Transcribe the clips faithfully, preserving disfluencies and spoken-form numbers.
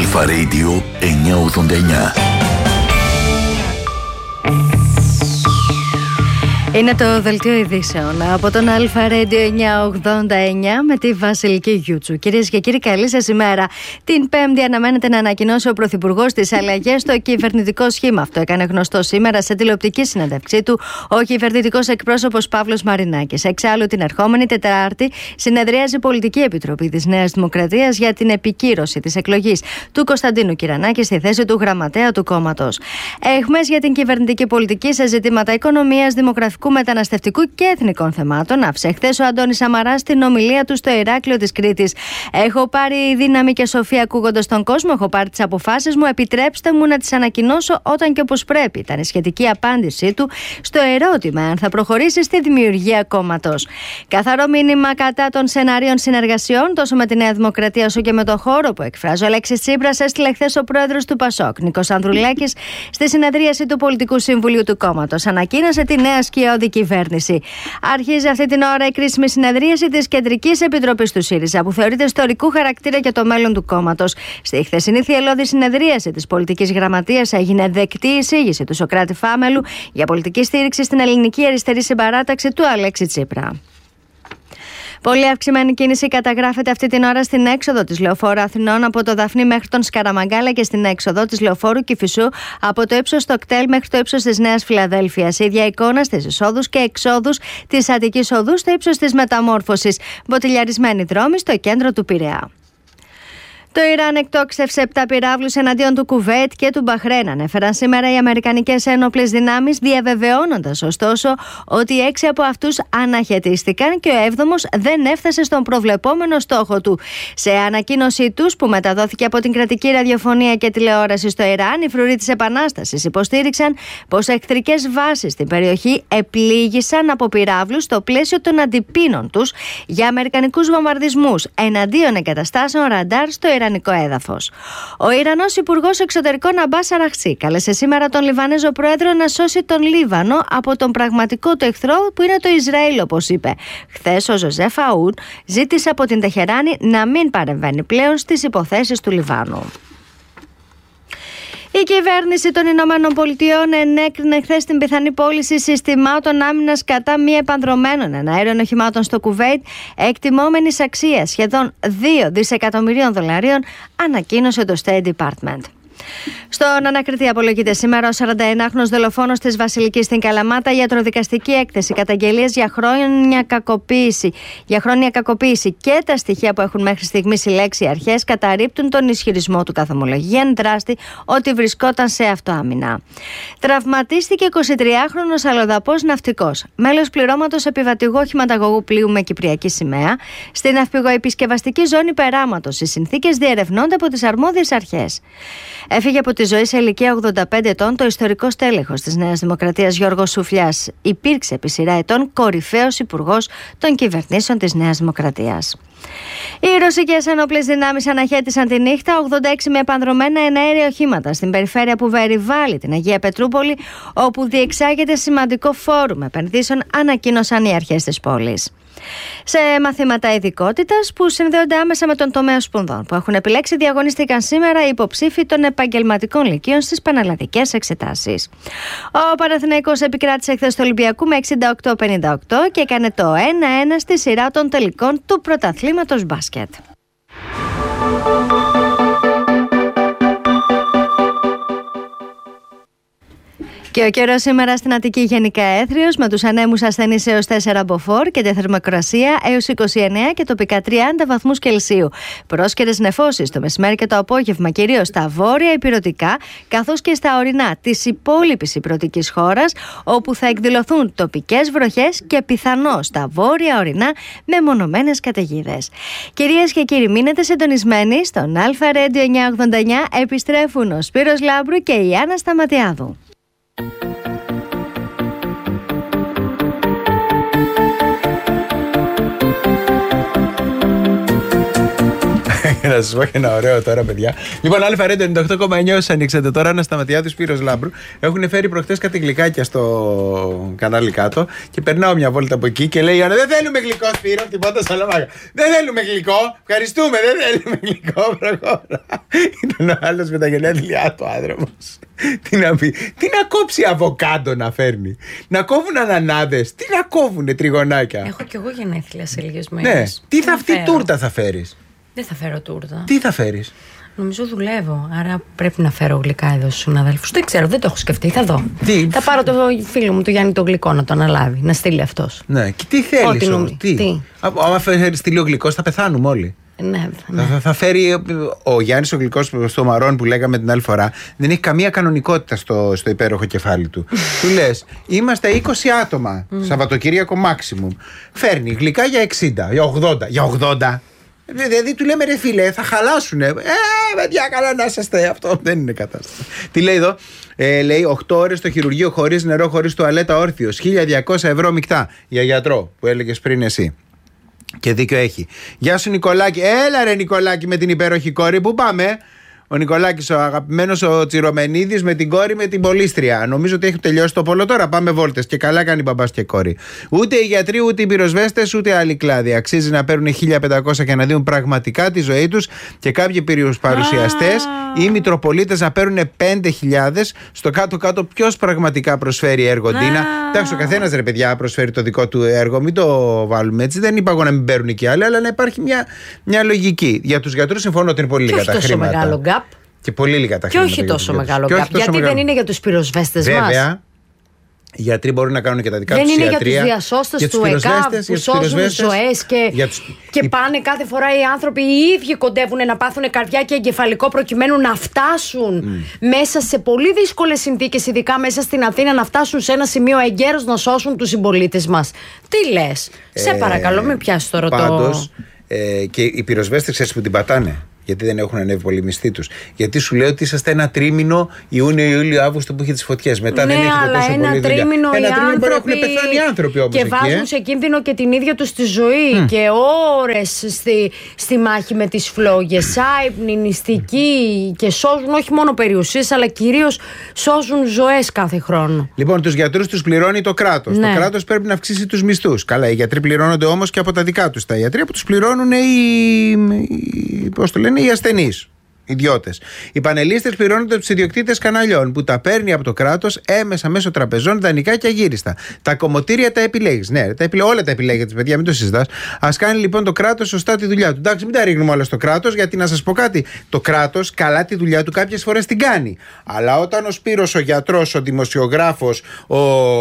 Αλφα Radio εννιακόσια ογδόντα εννιά. Είναι το δελτίο ειδήσεων από τον Αλφα Radio εννιακόσια ογδόντα εννιά με τη Βασιλική Γιούτσου. Κυρίες και κύριοι, καλή σας ημέρα. Την Πέμπτη αναμένεται να ανακοινώσει ο Πρωθυπουργός τις αλλαγές στο κυβερνητικό σχήμα. Αυτό έκανε γνωστό σήμερα σε τηλεοπτική συνέντευξή του ο κυβερνητικός εκπρόσωπος Παύλος Μαρινάκης. Εξάλλου, την ερχόμενη Τετάρτη συνεδρίαζε η Πολιτική Επιτροπή της Νέας Δημοκρατίας για την επικύρωση της εκλογής του Κωνσταντίνου Κυρανάκη στη θέση του γραμματέα του κόμματος. Έχμες για την κυβερνητική πολιτική σε ζητήματα οικονομίας, δημογραφικού, μεταναστευτικού και εθνικών θεμάτων, άφησε χθες ο Αντώνης Σαμαράς στην ομιλία του στο Ηράκλειο της Κρήτης. Έχω πάρει δύναμη και σοφία ακούγοντας τον κόσμο, έχω πάρει τις αποφάσεις μου, επιτρέψτε μου να τις ανακοινώσω όταν και όπως πρέπει. Ήταν η σχετική απάντησή του στο ερώτημα αν θα προχωρήσει στη δημιουργία κόμματος. Καθαρό μήνυμα κατά των σενάριων συνεργασιών, τόσο με τη Νέα Δημοκρατία όσο και με το χώρο που εκφράζει ο Αλέξης Τσίπρας, έστειλε χθες ο πρόεδρος του Πασόκ, Νίκος Ανδρουλάκης, στη συνεδρίαση του Πολιτικού Συμβουλίου του κόμματος. Ανακοίνωσε τη νέα σκιώδη κυβέρνηση. Αρχίζει αυτή την ώρα η κρίσιμη συνεδρίαση της Κεντρικής Επιτροπής του ΣΥΡΙΖΑ, που θεωρείται ιστορικού χαρακτήρα για το μέλλον του κόμματος. Στη χθεσινή θυελλώδη συνεδρίαση της Πολιτικής Γραμματείας έγινε δεκτή η εισήγηση του Σωκράτη Φάμελου για πολιτική στήριξη στην ελληνική αριστερή συμπαράταξη του Αλέξη Τσίπρα. Πολύ αυξημένη κίνηση καταγράφεται αυτή την ώρα στην έξοδο της Λεωφόρου Αθηνών από το Δαφνί μέχρι τον Σκαραμαγκάλα και στην έξοδο της Λεωφόρου Κηφισού από το ύψος στο Κτέλ μέχρι το ύψος της Νέας Φιλαδέλφειας. Ίδια εικόνα στις εισόδους και εξόδους της Αττικής Οδού στο ύψος της Μεταμόρφωσης. Μποτιλιαρισμένοι δρόμοι στο κέντρο του Πειραιά. Το Ιράν εκτόξευσε επτά πυράβλους εναντίον του Κουβέιτ και του Μπαχρέν, ανέφεραν σήμερα οι αμερικανικές ένοπλες δυνάμεις, διαβεβαιώνοντας ωστόσο ότι έξι από αυτούς αναχαιτίστηκαν και ο έβδομος δεν έφτασε στον προβλεπόμενο στόχο του. Σε ανακοίνωσή τους που μεταδόθηκε από την κρατική ραδιοφωνία και τηλεόραση στο Ιράν, οι φρουροί της Επανάστασης υποστήριξαν πως εχθρικές βάσεις στην περιοχή επλήγησαν από πυράβλους στο πλαίσιο των αντιπίνων τους για αμερικανικούς βομβαρδισμούς εναντίον εγκαταστάσεων ραντάρ στο Ιρανικό έδαφος. Ο Ιρανός Υπουργός Εξωτερικών Αμπάς Αραχτσί κάλεσε σήμερα τον Λιβανέζο Πρόεδρο να σώσει τον Λίβανο από τον πραγματικό του εχθρό που είναι το Ισραήλ, όπως είπε. Χθες ο Ζωζέφ Αούν ζήτησε από την Τεχεράνη να μην παρεμβαίνει πλέον στις υποθέσεις του Λιβάνου. Η κυβέρνηση των Ηνωμένων Πολιτειών ενέκρινε χθες την πιθανή πώληση συστημάτων άμυνας κατά μη επανδρωμένων εναέριων οχημάτων στο Κουβέιτ, εκτιμόμενης αξίας σχεδόν δύο δισεκατομμυρίων δολαρίων, ανακοίνωσε το State Department. Στον ανακριτή απολογείται σήμερα ο σαρανταενάχρονος δολοφόνος της Βασιλικής στην Καλαμάτα, ιατροδικαστική έκθεση, καταγγελίες για χρόνια κακοποίηση, για χρόνια κακοποίηση και τα στοιχεία που έχουν μέχρι στιγμή συλλέξει οι αρχές καταρρίπτουν τον ισχυρισμό του καθομολογίαν δράστη ότι βρισκόταν σε αυτοάμυνα. Τραυματίστηκε εικοσιτριάχρονος αλλοδαπός ναυτικός, μέλος πληρώματος επιβατηγού οχηματαγωγού πλοίου με κυπριακή σημαία, στην ναυπηγοεπισκευαστική ζώνη Περάματος. Οι συνθήκες διερευνώνται από τις αρμόδιες αρχές. Έφυγε από τη ζωή σε ηλικία ογδόντα πέντε ετών το ιστορικός τέλεχος της Νέας Δημοκρατίας Γιώργος Σουφλιάς. Υπήρξε επί σειρά ετών κορυφαίος υπουργός των κυβερνήσεων της Νέας Δημοκρατίας. Οι ρωσικές ενόπλες δυνάμεις αναχέτησαν τη νύχτα ογδόντα έξι με επανδρωμένα εναέρια οχήματα στην περιφέρεια που περιβάλλει την Αγία Πετρούπολη, όπου διεξάγεται σημαντικό φόρουμ επενδύσεων, ανακοίνωσαν οι αρχές της πόλης. Σε μαθήματα ειδικότητας που συνδέονται άμεσα με τον τομέα σπουδών που έχουν επιλέξει, διαγωνίστηκαν σήμερα οι υποψήφοι των επαγγελματικών λυκείων στις πανελλαδικές εξετάσεις. Ο Παναθηναϊκός επικράτησε χθες του Ολυμπιακού με εξήντα οκτώ πενήντα οκτώ και έκανε το ένα ένα στη σειρά των τελικών του πρωταθλήματος μπάσκετ. Και ο καιρός σήμερα στην Αττική γενικά έθριος, με τους ανέμους ασθενείς έως τέσσερα μποφόρ και τη θερμοκρασία έως είκοσι εννέα και τοπικά τριάντα βαθμούς Κελσίου. Πρόσκαιρες νεφώσεις το μεσημέρι και το απόγευμα, κυρίως στα βόρεια ηπειρωτικά, καθώς και στα ορεινά της υπόλοιπης ηπειρωτικής χώρας, όπου θα εκδηλωθούν τοπικές βροχές και πιθανώς στα βόρεια ορεινά με μονομένες καταιγίδες. Κυρίες και κύριοι, μείνετε συντονισμένοι στον Αλφα Radio εννιακόσια ογδόντα εννιά. Επιστρέφουν ο Σπύρος Λάμπρου και η Άννα Σταματιάδου. Να σας πω και ένα ωραίο τώρα, παιδιά. Λοιπόν, Α Ρέντο ενενήντα οκτώ κόμμα εννιά, όσοι ανοίξατε τώρα, Ανασταματιάδου, Σπύρος Λάμπρου. Έχουν φέρει προχτές κάτι γλυκάκια στο κανάλι κάτω και περνάω μια βόλτα από εκεί και λέει: δεν θέλουμε γλυκό, Σπύρο, τίποτα σαλαμάκα. Δεν θέλουμε γλυκό, ευχαριστούμε, δεν θέλουμε γλυκό, προχώρα. Ήταν ο άλλος με τα γενέθλιά του άνθρωπος. Τι να πει, τι να κόψει αβοκάντο να φέρνει, να κόβουν ανανάδες, τι να κόβουνε τριγωνάκια. Έχω κι εγώ γενέθλια σε λίγες μέρες. Ναι, τι θα, τι τούρτα θα φέρεις? Δεν θα φέρω τούρτα. Τι θα φέρεις? Νομίζω δουλεύω, άρα πρέπει να φέρω γλυκά εδώ στους συναδέλφους. Δεν ξέρω, δεν το έχω σκεφτεί, θα δω. Τι? Θα πάρω το φίλο μου, το Γιάννη το γλυκό, να το αναλάβει, να στείλει αυτός. Ναι, και τι θέλεις όμως, τι? τι? Άμα φέρει στείλει ο γλυκός θα πεθάνουμε όλοι. Ναι, ναι. Θα, θα φέρει ο Γιάννης ο γλυκός στο μαρόν που λέγαμε την άλλη φορά. Δεν έχει καμία κανονικότητα στο, στο υπέροχο κεφάλι του. Του λες, είμαστε είκοσι άτομα, mm. Σαββατοκύριακο maximum. Φέρνει γλυκά για εξήντα, για ογδόντα. Για ογδόντα. Δηλαδή του λέμε, ρε φίλε, θα χαλάσουνε. Ε, παιδιά, καλά να είσαστε. Αυτό δεν είναι κατάσταση. Τι λέει εδώ? Ε, λέει οκτώ ώρες στο χειρουργείο χωρίς νερό, χωρίς τουαλέτα, όρθιος. χίλια διακόσια ευρώ μεικτά. Για γιατρό που έλεγες πριν εσύ. Και δίκιο έχει. Γεια σου Νικολάκη. Έλα ρε Νικολάκη με την υπέροχη κόρη. Πού πάμε? Ο Νικολάκης, ο αγαπημένος ο Τσιρομενίδης με την κόρη με την Πολύστρια. Νομίζω ότι έχει τελειώσει το πόλο τώρα. Πάμε βόλτες. Και καλά κάνει μπαμπάς και κόρη. Ούτε οι γιατροί, ούτε οι πυροσβέστες, ούτε άλλοι κλάδοι. Αξίζει να παίρνουν χίλια πεντακόσια και να δίνουν πραγματικά τη ζωή τους. Και κάποιοι παρουσιαστές ή μητροπολίτες να παίρνουν πέντε χιλιάδες. Στο κάτω-κάτω, ποιος πραγματικά προσφέρει έργο, Ντίνα? Εντάξει, ο καθένας ρε παιδιά προσφέρει το δικό του έργο. Μην το βάλουμε έτσι. Δεν είπα εγώ να μην παίρνουν και άλλοι, αλλά να υπάρχει μια, μια λογική. Για τους γιατρούς συμφωνώ ότι είναι πολύ λίγα τα χρήματα. Και πολύ λίγα τα χρήματα. Και όχι τόσο μεγάλο γκάπ. Γιατί μεγάλο. Δεν είναι για τους πυροσβέστες μας. Βέβαια, οι γιατροί μπορούν να κάνουν και τα δικά τους. Δεν είναι ιατρία, για τους διασώστες του ΕΚΑΒ που σώζουν ζωές και, τους... και πάνε κάθε φορά οι άνθρωποι οι ίδιοι κοντεύουν να πάθουν καρδιά και εγκεφαλικό προκειμένου να φτάσουν mm. μέσα σε πολύ δύσκολες συνθήκες, ειδικά μέσα στην Αθήνα, να φτάσουν σε ένα σημείο εγκαίρως να σώσουν τους συμπολίτες μας. Τι λες? Ε, σε παρακαλώ, μην πιάσεις τώρα το. Πάντως, ε, και οι πυροσβέστες ξέρεις που την πατάνε. Γιατί δεν έχουν ανέβει πολύ μισθοί τους. Γιατί σου λέω ότι είσαστε ένα τρίμηνο Ιούνιο, Ιούλιο, Αύγουστο που είχε τις φωτιές. Μετά ναι, δεν έχετε αλλά τόσο ένα πολύ δουλειά. Τρίμηνο ένα οι τρίμηνο μπορεί να άνθρωποι... έχουν πεθάνει οι άνθρωποι όμως. Και εκεί, βάζουν ε? σε κίνδυνο και την ίδια τους τη ζωή. Mm. Και ώρες στη, στη μάχη με τις φλόγες. Άϊπνοι, νηστικοί. Και σώζουν όχι μόνο περιουσίες, αλλά κυρίως σώζουν ζωές κάθε χρόνο. Λοιπόν, τους γιατρούς τους πληρώνει το κράτος. Ναι. Το κράτος πρέπει να αυξήσει τους μισθούς. Καλά, οι γιατροί πληρώνονται όμως και από τα δικά τους τα ιατρία που τους πληρώνουν οι, πώς το λένε, οι ασθενείς. Ιδιώτες. Οι πανελίστες πληρώνονται από τους ιδιοκτήτες καναλιών που τα παίρνει από το κράτος έμεσα μέσω τραπεζών, δανεικά και αγύριστα. Τα κομμωτήρια τα επιλέγεις. Ναι, τα επιλέ... όλα τα επιλέγετε, παιδιά, μην το συζητάς. Ας κάνει λοιπόν το κράτος σωστά τη δουλειά του. Εντάξει, μην τα ρίχνουμε όλα στο κράτος, γιατί να σας πω κάτι. Το κράτος καλά τη δουλειά του κάποιες φορές την κάνει. Αλλά όταν ο Σπύρος, ο γιατρός, ο δημοσιογράφος, ο,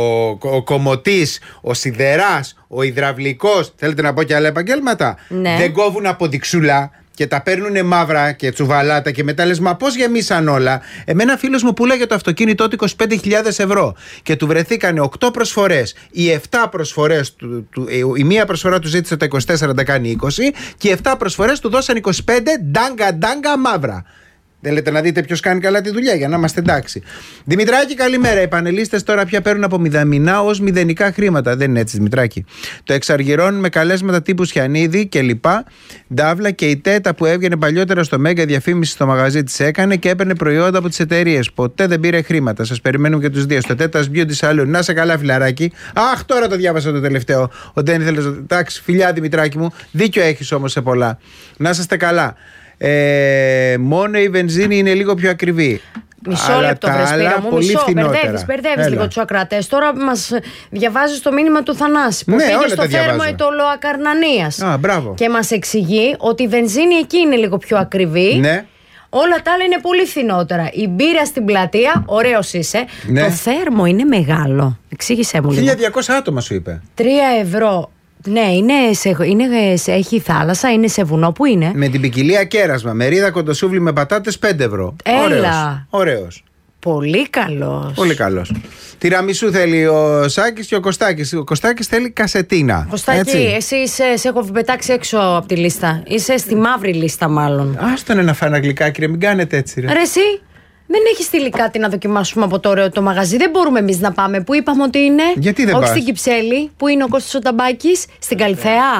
ο κομμωτής, ο σιδεράς, ο υδραυλικός, θέλετε να πω και άλλα επαγγέλματα, ναι. δεν κόβουν από δειξούλα. Και τα παίρνουνε μαύρα και τσουβαλάτα και μετά λες, μα πώς γεμίσαν όλα. Εμένα φίλος μου πουλάγε το αυτοκίνητό του είκοσι πέντε χιλιάδες ευρώ και του βρεθήκανε οκτώ προσφορές. Οι επτά προσφορές, του, του, η μία προσφορά του ζήτησε τα είκοσι τέσσερα, τα κάνει είκοσι και οι επτά προσφορές του δώσαν είκοσι πέντε ντάγκα ντάγκα μαύρα. Θέλετε να δείτε ποιος κάνει καλά τη δουλειά για να είμαστε εντάξει. Δημητράκη, καλημέρα. Οι πανελίστες τώρα πια παίρνουν από μηδαμινά ως μηδενικά χρήματα. Δεν είναι έτσι, Δημητράκη. Το εξαργυρώνουν με καλέσματα τύπου Σιανίδη και λοιπά. Ντάβλα και η Τέτα που έβγαινε παλιότερα στο Μέγκα, διαφήμιση στο μαγαζί της έκανε και έπαιρνε προϊόντα από τις εταιρείες. Ποτέ δεν πήρε χρήματα. Σας περιμένουμε και τους δύο. Στο Τέτας Beauty Salon. Να σε καλά, φιλαράκι. Αχ, τώρα το διάβασα το τελευταίο. Ο Ντένι θέλει. Εντάξει, φιλιά, Δημητράκη μου. Δίκιο έχεις όμως σε πολλά. Να είστε καλά. Ε, μόνο η βενζίνη είναι λίγο πιο ακριβή. Μισό αλλά λεπτό, Βρεσπίρα μου, μισό. Μπερδεύεις, μπερδεύεις λίγο τους ακροατές. Τώρα μας διαβάζεις το μήνυμα του Θανάση που ναι, πήγε στο θέρμο Αιτωλοακαρνανίας. Α, μπράβο. Και μας εξηγεί ότι η βενζίνη εκεί είναι λίγο πιο ακριβή. Ναι. Όλα τα άλλα είναι πολύ φθηνότερα. Η μπύρα στην πλατεία, ωραίος είσαι. Ναι. Το θέρμο είναι μεγάλο. Εξήγησέ μου λίγο. χίλια διακόσια άτομα σου είπε. τρία ευρώ. Ναι, είναι σε, είναι σε, έχει θάλασσα, είναι σε βουνό, που είναι. Με την ποικιλία κέρασμα, μερίδα κοντοσούβλι με πατάτες πέντε ευρώ. Έλα. Ωραίος. Ωραίος. Πολύ καλός. Πολύ καλός. Τυραμισού θέλει ο Σάκης και ο Κωστάκης. Ο Κωστάκης θέλει κασετίνα. Κωστάκη, έτσι. Εσύ είσαι, σε έχω πετάξει έξω από τη λίστα. Είσαι στη μαύρη λίστα, μάλλον. Άστον να φάει ένα γλυκάκι, ρε, μην κάνετε έτσι. Ρε, ρε εσύ. Δεν έχει στείλει κάτι να δοκιμάσουμε από το ωραίο το μαγαζί. Δεν μπορούμε εμείς να πάμε. Πού είπαμε ότι είναι? Γιατί δεν Όχι πας? στην Κυψέλη, που είναι ο Κώστας ο Ταμπάκης, στην Καλυθέα.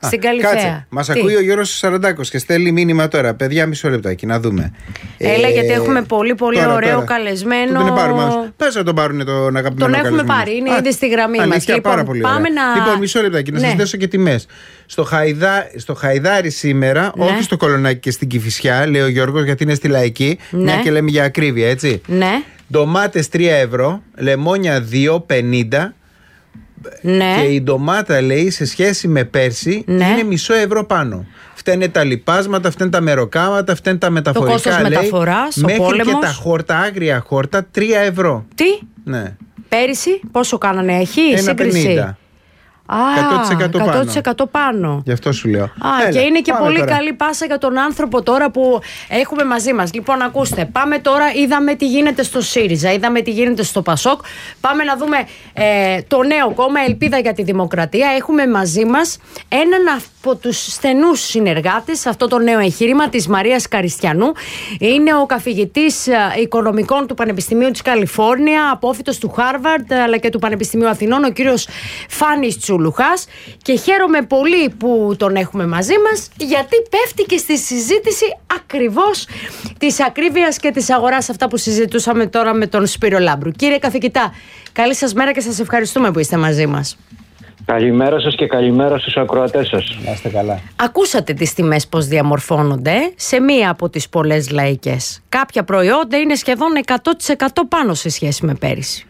Στην Καλυθέα. Κάτσε. Μας ακούει ο Γιώργος Σαραντάκος και στέλνει μήνυμα τώρα. Παιδιά, μισό λεπτάκι, να δούμε. Έλα, ε, γιατί έχουμε πολύ πολύ τώρα, ωραίο τώρα. καλεσμένο. Τον πάρουμε. Πες να τον πάρουν τον αγαπημένο. Τον έχουμε καλεσμένο. πάρει, είναι ήδη στη γραμμή μας. Λοιπόν, πάρα πολύ πάμε να... λοιπόν, μισό λεπτάκι, να ναι. σας δώσω και τιμές. Στο, Χαϊδά, στο Χαϊδάρι σήμερα, ναι. όχι στο Κολονάκι και στην Κηφισιά, λέει ο Γιώργος, γιατί είναι στη Λαϊκή. Ναι. Μια και λέμε για ακρίβεια, έτσι. Ναι. Ντομάτες τρία ευρώ, λεμόνια δύο πενήντα. Ναι. Και η ντομάτα, λέει, σε σχέση με πέρσι, ναι. είναι μισό ευρώ πάνω. Φταίνε τα λιπάσματα, φταίνε τα μεροκάματα, φταίνε τα μεταφορικά. Το κόστος μεταφοράς, ο μέχρι πόλεμος. Και τα χόρτα, άγρια χόρτα, τρία ευρώ. Τι? Ναι. Πέρυσι πόσο κάνανε, έχει ένα πενήντα. Α, εκατό τοις εκατό, εκατό τοις εκατό πάνω. πάνω. Γι' αυτό σου λέω. Α, Έλα, και είναι και πολύ τώρα. καλή πάσα για τον άνθρωπο τώρα που έχουμε μαζί μας. Λοιπόν, ακούστε, πάμε τώρα, είδαμε τι γίνεται στο ΣΥΡΙΖΑ, είδαμε τι γίνεται στο ΠΑΣΟΚ. Πάμε να δούμε ε, το νέο κόμμα, Ελπίδα για τη Δημοκρατία. Έχουμε μαζί μας έναν από τους στενούς συνεργάτες σε αυτό το νέο εγχείρημα, της Μαρίας Καριστιανού. Είναι ο καθηγητής οικονομικών του Πανεπιστημίου της Καλιφόρνια, απόφοιτος του Χάρβαρντ αλλά και του Πανεπιστημίου Αθηνών, ο κύριος Φάνης Τσουλουχάς. Και χαίρομαι πολύ που τον έχουμε μαζί μας, γιατί πέφτει και στη συζήτηση ακριβώς της ακρίβειας και της αγοράς, αυτά που συζητούσαμε τώρα με τον Σπύρο Λάμπρου. Κύριε καθηγητά, καλή σας μέρα και σας ευχαριστούμε που είστε μαζί μας. Καλημέρα σας και καλημέρα στους ακροατές σας. Να είστε καλά. Ακούσατε τις τιμές πώς διαμορφώνονται σε μία από τις πολλές λαϊκές. Κάποια προϊόντα είναι σχεδόν εκατό τοις εκατό πάνω σε σχέση με πέρυσι.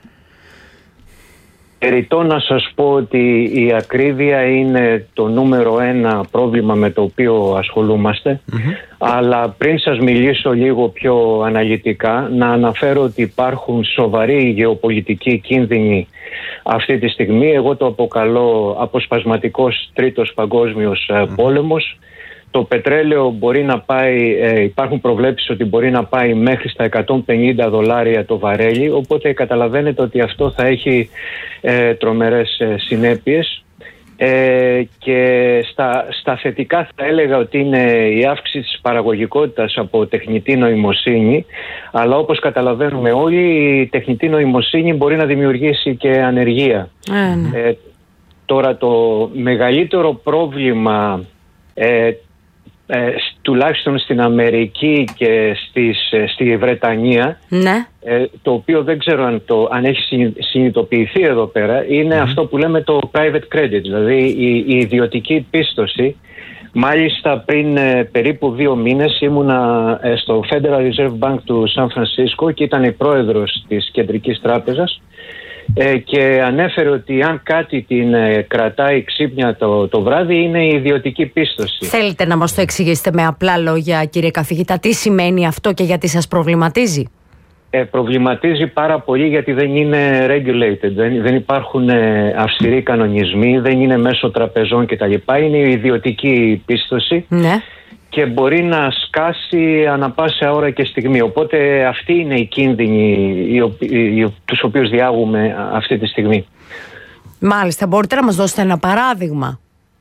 Περιττό να σας πω ότι η ακρίβεια είναι το νούμερο ένα πρόβλημα με το οποίο ασχολούμαστε. Mm-hmm. Αλλά πριν σας μιλήσω λίγο πιο αναλυτικά, να αναφέρω ότι υπάρχουν σοβαροί γεωπολιτικοί κίνδυνοι αυτή τη στιγμή. Εγώ το αποκαλώ αποσπασματικός τρίτος παγκόσμιος mm-hmm. πόλεμος. Το πετρέλαιο μπορεί να πάει, ε, υπάρχουν προβλέψεις ότι μπορεί να πάει μέχρι στα εκατόν πενήντα δολάρια το βαρέλι, οπότε καταλαβαίνετε ότι αυτό θα έχει ε, τρομερές ε, συνέπειες. Ε, και στα, στα θετικά θα έλεγα ότι είναι η αύξηση της παραγωγικότητας από τεχνητή νοημοσύνη, αλλά όπως καταλαβαίνουμε όλοι, η τεχνητή νοημοσύνη μπορεί να δημιουργήσει και ανεργία. Mm. Ε, τώρα το μεγαλύτερο πρόβλημα ε, Ε, τουλάχιστον στην Αμερική και στις, στη Βρετανία, ναι. ε, το οποίο δεν ξέρω αν, το, αν έχει συνειδητοποιηθεί εδώ πέρα, είναι mm. αυτό που λέμε το private credit, δηλαδή η, η ιδιωτική πίστοση. Μάλιστα πριν ε, περίπου δύο μήνες ήμουνα ε, στο Federal Reserve Bank του Σαν Φρανσίσκο και ήταν η πρόεδρος της Κεντρικής Τράπεζας ε, και ανέφερε ότι αν κάτι την ε, κρατάει ξύπνια το, το βράδυ είναι η ιδιωτική πίστοση. Θέλετε να μας το εξηγήσετε με απλά λόγια, κύριε καθηγητά, τι σημαίνει αυτό και γιατί σας προβληματίζει? Ε, προβληματίζει πάρα πολύ γιατί δεν είναι regulated, δεν, δεν υπάρχουν ε, αυστηροί κανονισμοί, δεν είναι μέσω τραπεζών κτλ. Είναι η ιδιωτική πίστοση. Ναι. Και μπορεί να σκάσει ανα πάσα ώρα και στιγμή. Οπότε αυτοί είναι οι κίνδυνοι οι, οι, οι, τους οποίους διάγουμε αυτή τη στιγμή. Μάλιστα, μπορείτε να μας δώσετε ένα παράδειγμα?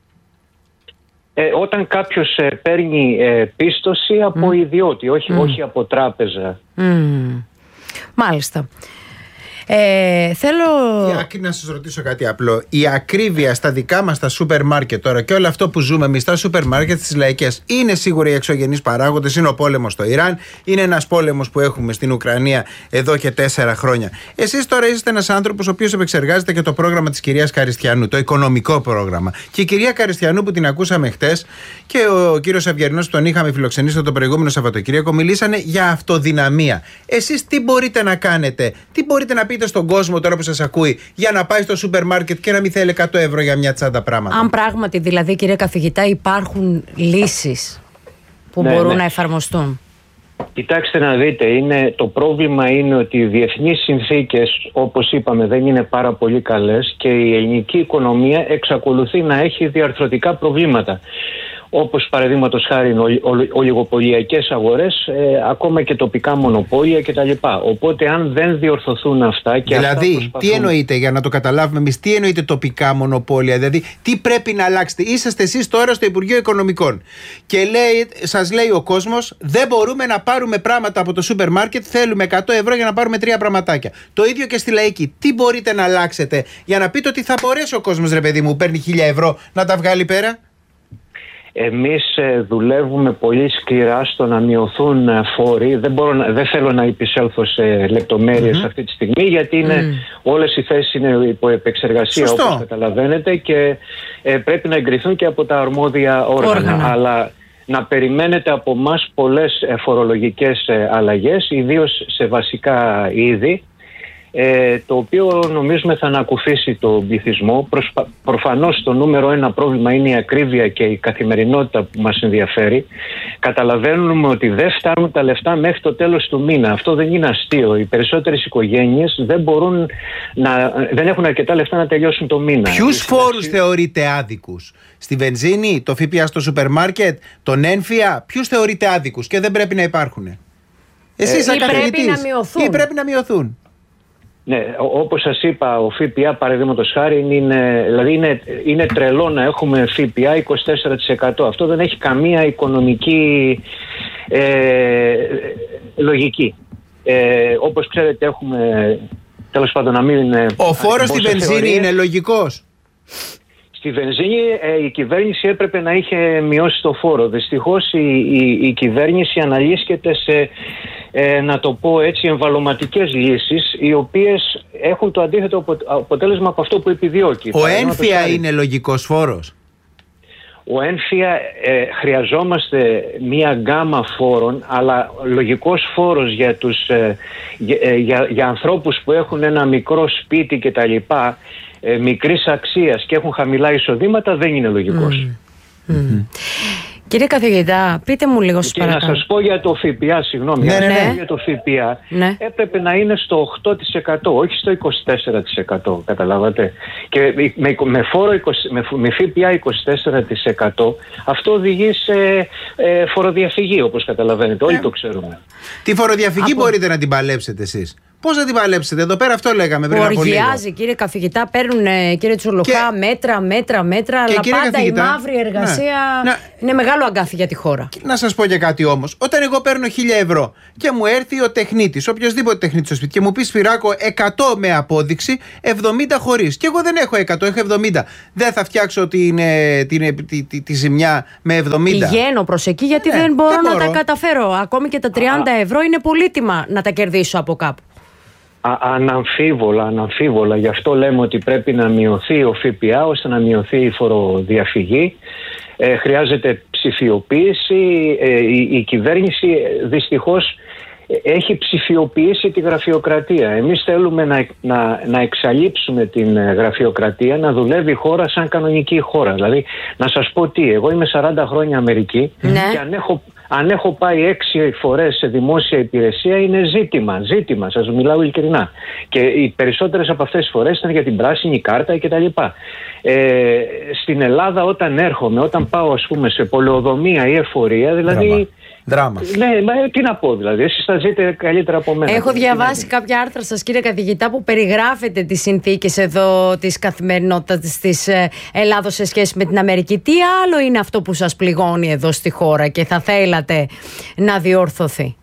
Ε, όταν κάποιος ε, παίρνει ε, πίστοση από mm. ιδιώτη, όχι, mm. όχι από τράπεζα. Mm. Μάλιστα. Ε, θέλω... Η, να σας ρωτήσω κάτι απλό. Η ακρίβεια στα δικά μας τα σούπερ μάρκετ τώρα και όλο αυτό που ζούμε εμείς στα σούπερ μάρκετ στις λαϊκές, είναι σίγουρα οι εξωγενείς παράγοντες, είναι ο πόλεμος στο Ιράν, είναι ένας πόλεμος που έχουμε στην Ουκρανία εδώ και τέσσερα χρόνια. Εσείς τώρα είστε ένας άνθρωπος ο οποίος επεξεργάζεται και το πρόγραμμα της κυρίας Καριστιανού, το οικονομικό πρόγραμμα. Και η κυρία Καριστιανού που την ακούσαμε χτες και ο κύριος Αυγερινός που τον είχαμε φιλοξενήσει το προηγούμενο Σαββατοκύριακο μιλήσανε για αυτοδυναμία. Εσείς τι μπορείτε να κάνετε, τι μπορείτε να πείτε στον κόσμο τώρα που σας ακούει για να πάει στο σούπερ μάρκετ και να μην θέλει εκατό ευρώ για μια τσάντα πράγματα? Αν πράγματι δηλαδή, κύριε καθηγητά, υπάρχουν λύσεις που ναι, μπορούν ναι. να εφαρμοστούν. Κοιτάξτε να δείτε, είναι, το πρόβλημα είναι ότι οι διεθνείς συνθήκες, όπως είπαμε, δεν είναι πάρα πολύ καλές και η ελληνική οικονομία εξακολουθεί να έχει διαρθρωτικά προβλήματα. Όπως παραδείγματος χάρη ολιγοπωλιακές αγορές, ε, ακόμα και τοπικά μονοπόλια κτλ. Οπότε αν δεν διορθωθούν αυτά και δηλαδή, αυτά προσπαθούν... τι εννοείται, για να το καταλάβουμε εμείς, τι εννοείται τοπικά μονοπόλια, δηλαδή τι πρέπει να αλλάξετε? Είσαστε εσείς τώρα στο Υπουργείο Οικονομικών και λέει, σας λέει ο κόσμος, δεν μπορούμε να πάρουμε πράγματα από το σούπερ μάρκετ, θέλουμε εκατό ευρώ για να πάρουμε τρία πραγματάκια. Το ίδιο και στη λαϊκή. Τι μπορείτε να αλλάξετε για να πείτε ότι θα μπορέσει ο κόσμος, ρε παιδί μου, παίρνει χίλια ευρώ να τα βγάλει πέρα? Εμείς δουλεύουμε πολύ σκληρά στο να μειωθούν φόροι. Δεν, μπορώ να, δεν θέλω να επισέλθω σε λεπτομέρειες mm-hmm. αυτή τη στιγμή, γιατί είναι, mm. όλες οι θέσεις είναι υπό επεξεργασία, Σωστό. όπως καταλαβαίνετε, και ε, πρέπει να εγκριθούν και από τα αρμόδια όργανα. όργανα. Αλλά να περιμένετε από εμάς πολλές φορολογικές αλλαγές, ιδίως σε βασικά είδη, Ε, το οποίο νομίζουμε θα ανακουφίσει τον πληθυσμό. Προσπα... Προφανώς το νούμερο ένα πρόβλημα είναι η ακρίβεια και η καθημερινότητα που μας ενδιαφέρει. Καταλαβαίνουμε ότι δεν φτάνουν τα λεφτά μέχρι το τέλος του μήνα. Αυτό δεν είναι αστείο. Οι περισσότερες οικογένειες δεν μπορούν να... δεν έχουν αρκετά λεφτά να τελειώσουν το μήνα. Ποιους φόρους θεωρείτε άδικους? Στη βενζίνη, το ΦΠΑ στο σούπερ μάρκετ, τον ένφια? Ποιους θεωρείτε άδικους και δεν πρέπει να υπάρχουν? Εσείς ε, ή πρέπει να μειωθούν. Ή πρέπει να μειωθούν. Ναι, όπως σας είπα, ο ΦΠΑ παραδείγματος χάρη είναι, δηλαδή είναι, είναι τρελό να έχουμε ΦΠΑ είκοσι τέσσερα τοις εκατό. Αυτό δεν έχει καμία οικονομική ε, λογική. Ε, όπως ξέρετε έχουμε, τέλος πάντων να μην είναι... Ο φόρος στη βενζίνη θεωρίες, είναι λογικός? Στη βενζίνη ε, η κυβέρνηση έπρεπε να είχε μειώσει το φόρο. Δυστυχώς η, η, η κυβέρνηση αναλύσκεται σε... Ε, να το πω έτσι, εμβαλωματικές λύσεις, οι οποίες έχουν το αντίθετο αποτέλεσμα από αυτό που επιδιώκει. Ο ένφια είναι λογικός φόρος? Ο ένφια ε, χρειαζόμαστε μία γκάμα φόρων, αλλά λογικός φόρος για, τους, ε, για, για, για ανθρώπους που έχουν ένα μικρό σπίτι και τα λοιπά, ε, μικρής αξίας και έχουν χαμηλά εισοδήματα, δεν είναι λογικός. Mm. Mm. Κύριε καθηγητά, πείτε μου λίγο σας παρακαλώ. Και να σας πω για το ΦΠΑ, συγγνώμη, ναι, ναι. για το ΦΠΑ ναι. έπρεπε να είναι στο οκτώ τοις εκατό, όχι στο είκοσι τέσσερα τοις εκατό, καταλάβατε. Και με, με, φόρο, με, με ΦΠΑ είκοσι τέσσερα τοις εκατό αυτό οδηγεί σε ε, φοροδιαφυγή, όπως καταλαβαίνετε, όλοι ε, το ξέρουμε. Τη φοροδιαφυγή Από... μπορείτε να την παλέψετε εσείς? Πώς θα την παλέψετε? Εδώ πέρα αυτό λέγαμε πριν από λίγο. Οργιάζει, κύριε καθηγητά, παίρνουν, κύριε Τσουλοχά, και... μέτρα, μέτρα, μέτρα, και αλλά πάντα καθηγητά, η μαύρη εργασία ναι, ναι. είναι μεγάλο αγκάθι για τη χώρα. Να σας πω και κάτι όμως. Όταν εγώ παίρνω χίλια ευρώ και μου έρθει ο τεχνίτης, οποιοδήποτε τεχνίτης στο σπίτι, και μου πει Σπυράκο εκατό με απόδειξη, εβδομήντα χωρίς, και εγώ δεν έχω εκατό, έχω εβδομήντα, δεν θα φτιάξω την, την, τη, τη, τη ζημιά με εβδομήντα? Πηγαίνω προς εκεί, γιατί ναι, δεν μπορώ δεν να μπορώ. τα καταφέρω. Ακόμη και τα τριάντα ευρώ είναι πολύτιμα να τα κερδίσω από κάπου. Α, αναμφίβολα, αναμφίβολα. Γι' αυτό λέμε ότι πρέπει να μειωθεί ο ΦΠΑ ώστε να μειωθεί η φοροδιαφυγή. Ε, χρειάζεται ψηφιοποίηση. Ε, η, η κυβέρνηση δυστυχώς έχει ψηφιοποιήσει τη γραφειοκρατία. Εμείς θέλουμε να, να, να εξαλείψουμε την γραφειοκρατία, να δουλεύει η χώρα σαν κανονική χώρα. Δηλαδή, να σας πω τι, εγώ είμαι σαράντα χρόνια Αμερική ναι. και αν έχω, αν έχω πάει έξι φορές σε δημόσια υπηρεσία είναι ζήτημα, ζήτημα, σας μιλάω ειλικρινά. Και οι περισσότερες από αυτές τις φορές ήταν για την πράσινη κάρτα κτλ. Ε, στην Ελλάδα όταν έρχομαι, όταν πάω ας πούμε σε πολεοδομία ή εφορία, δηλαδή... Δράμα. Δράμα. Ναι, μα τι να πω δηλαδή, εσείς θα ζείτε καλύτερα από μένα. Έχω διαβάσει κάποια άρθρα σας, κύριε καθηγητά, που περιγράφετε τις συνθήκες εδώ της καθημερινότητας της Ελλάδος σε σχέση με την Αμερική. Τι άλλο είναι αυτό που σας πληγώνει εδώ στη χώρα και θα θέλατε να διορθωθεί?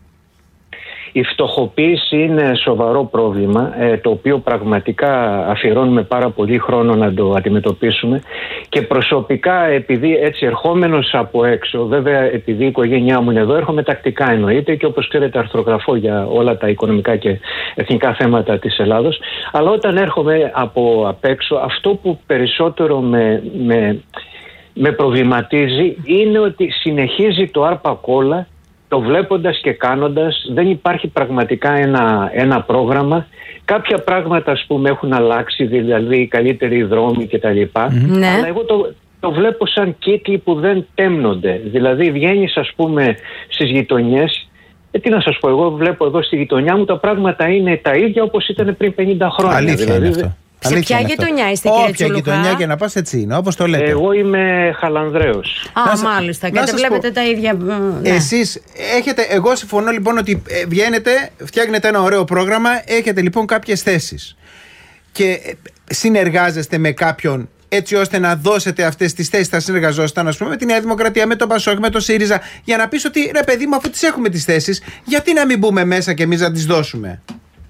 Η φτωχοποίηση είναι σοβαρό πρόβλημα, ε, το οποίο πραγματικά αφιερώνουμε πάρα πολύ χρόνο να το αντιμετωπίσουμε, και προσωπικά, επειδή έτσι ερχόμενος από έξω, βέβαια επειδή η οικογένειά μου είναι εδώ, έρχομαι τακτικά εννοείται, και όπως ξέρετε αρθρογραφώ για όλα τα οικονομικά και εθνικά θέματα της Ελλάδος, αλλά όταν έρχομαι από απ' έξω, αυτό που περισσότερο με, με, με προβληματίζει είναι ότι συνεχίζει το άρπα κόλλα. Το βλέποντας και κάνοντας, δεν υπάρχει πραγματικά ένα, ένα πρόγραμμα. Κάποια πράγματα, ας πούμε, έχουν αλλάξει, δηλαδή καλύτεροι δρόμοι κτλ. Ναι. Αλλά εγώ το, το βλέπω σαν κύκλοι που δεν τέμνονται. Δηλαδή βγαίνεις, ας πούμε, στις γειτονιές. Ε, τι να σας πω, εγώ βλέπω εδώ στη γειτονιά μου τα πράγματα είναι τα ίδια όπως ήταν πριν πενήντα χρόνια. Αλήθεια δηλαδή, είναι αυτό. Σε ποια γειτονιά είστε, κύριε Τσουλουχά? Όποια γειτονιά και να πας, έτσι είναι, όπως το λέτε. Εγώ είμαι Χαλανδρέος. Α, να μάλιστα, και δεν βλέπετε πω, τα ίδια. Ναι. Εσείς έχετε, εγώ συμφωνώ λοιπόν ότι βγαίνετε, φτιάχνετε ένα ωραίο πρόγραμμα, έχετε λοιπόν κάποιες θέσεις και συνεργάζεστε με κάποιον έτσι ώστε να δώσετε αυτές τις θέσεις. Θα συνεργαζόσασταν, ας πούμε, με τη Νέα Δημοκρατία, με τον Πασόκ, με τον ΣΥΡΙΖΑ, για να πεις ότι ρε παιδί μου, αφού τις έχουμε τις θέσεις, γιατί να μην μπούμε μέσα και εμείς να τις δώσουμε?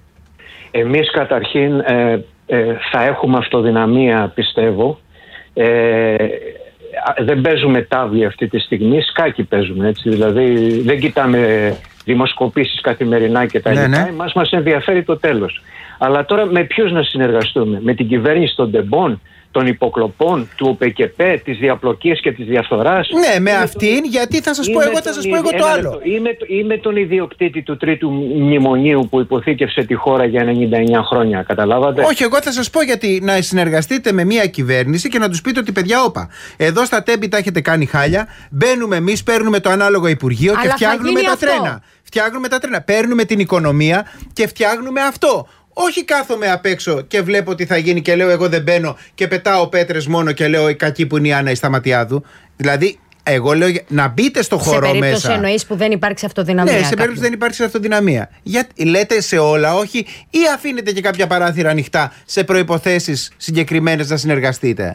Εμείς καταρχήν ε, ε, θα έχουμε αυτοδυναμία, πιστεύω. Ε, δεν παίζουμε τάβλη αυτή τη στιγμή, σκάκι παίζουμε, έτσι, δηλαδή δεν κοιτάμε δημοσκοπήσεις καθημερινά και τα ναι, λοιπά. ναι. Εμάς μας ενδιαφέρει το τέλος. Αλλά τώρα με ποιους να συνεργαστούμε? Με την κυβέρνηση των τεμπών, των υποκλοπών, του ΟΠΕΚΕΠΕ, της διαπλοκής και της διαφθοράς? Ναι, με αυτήν, τον... γιατί θα σας πω εγώ, θα σας πω εγώ το άλλο. Είμαι, είμαι τον ιδιοκτήτη του τρίτου μνημονίου που υποθήκευσε τη χώρα για ενενήντα εννέα χρόνια, καταλάβατε? Όχι, εγώ θα σας πω γιατί να συνεργαστείτε με μια κυβέρνηση και να τους πείτε ότι παιδιά, όπα, εδώ στα τέμπη τα έχετε κάνει χάλια, μπαίνουμε εμείς, παίρνουμε το ανάλογο υπουργείο. Αλλά και φτιάχνουμε τα αυτό. τρένα. Φτιάχνουμε τα τρένα, παίρνουμε την οικονομία και φτιάχνουμε αυτό. Όχι κάθομαι απ' έξω και βλέπω τι θα γίνει και λέω εγώ δεν μπαίνω και πετάω πέτρες μόνο και λέω η κακή που είναι η Άννα η Σταματιάδου. Δηλαδή, εγώ λέω να μπείτε στο χώρο μέσα. Σε περίπτωση εννοείς που δεν υπάρξει αυτοδυναμία. Ναι, σε περίπτωση που δεν υπάρξει αυτοδυναμία. Γιατί λέτε σε όλα όχι, ή αφήνετε και κάποια παράθυρα ανοιχτά σε προϋποθέσεις συγκεκριμένες να συνεργαστείτε?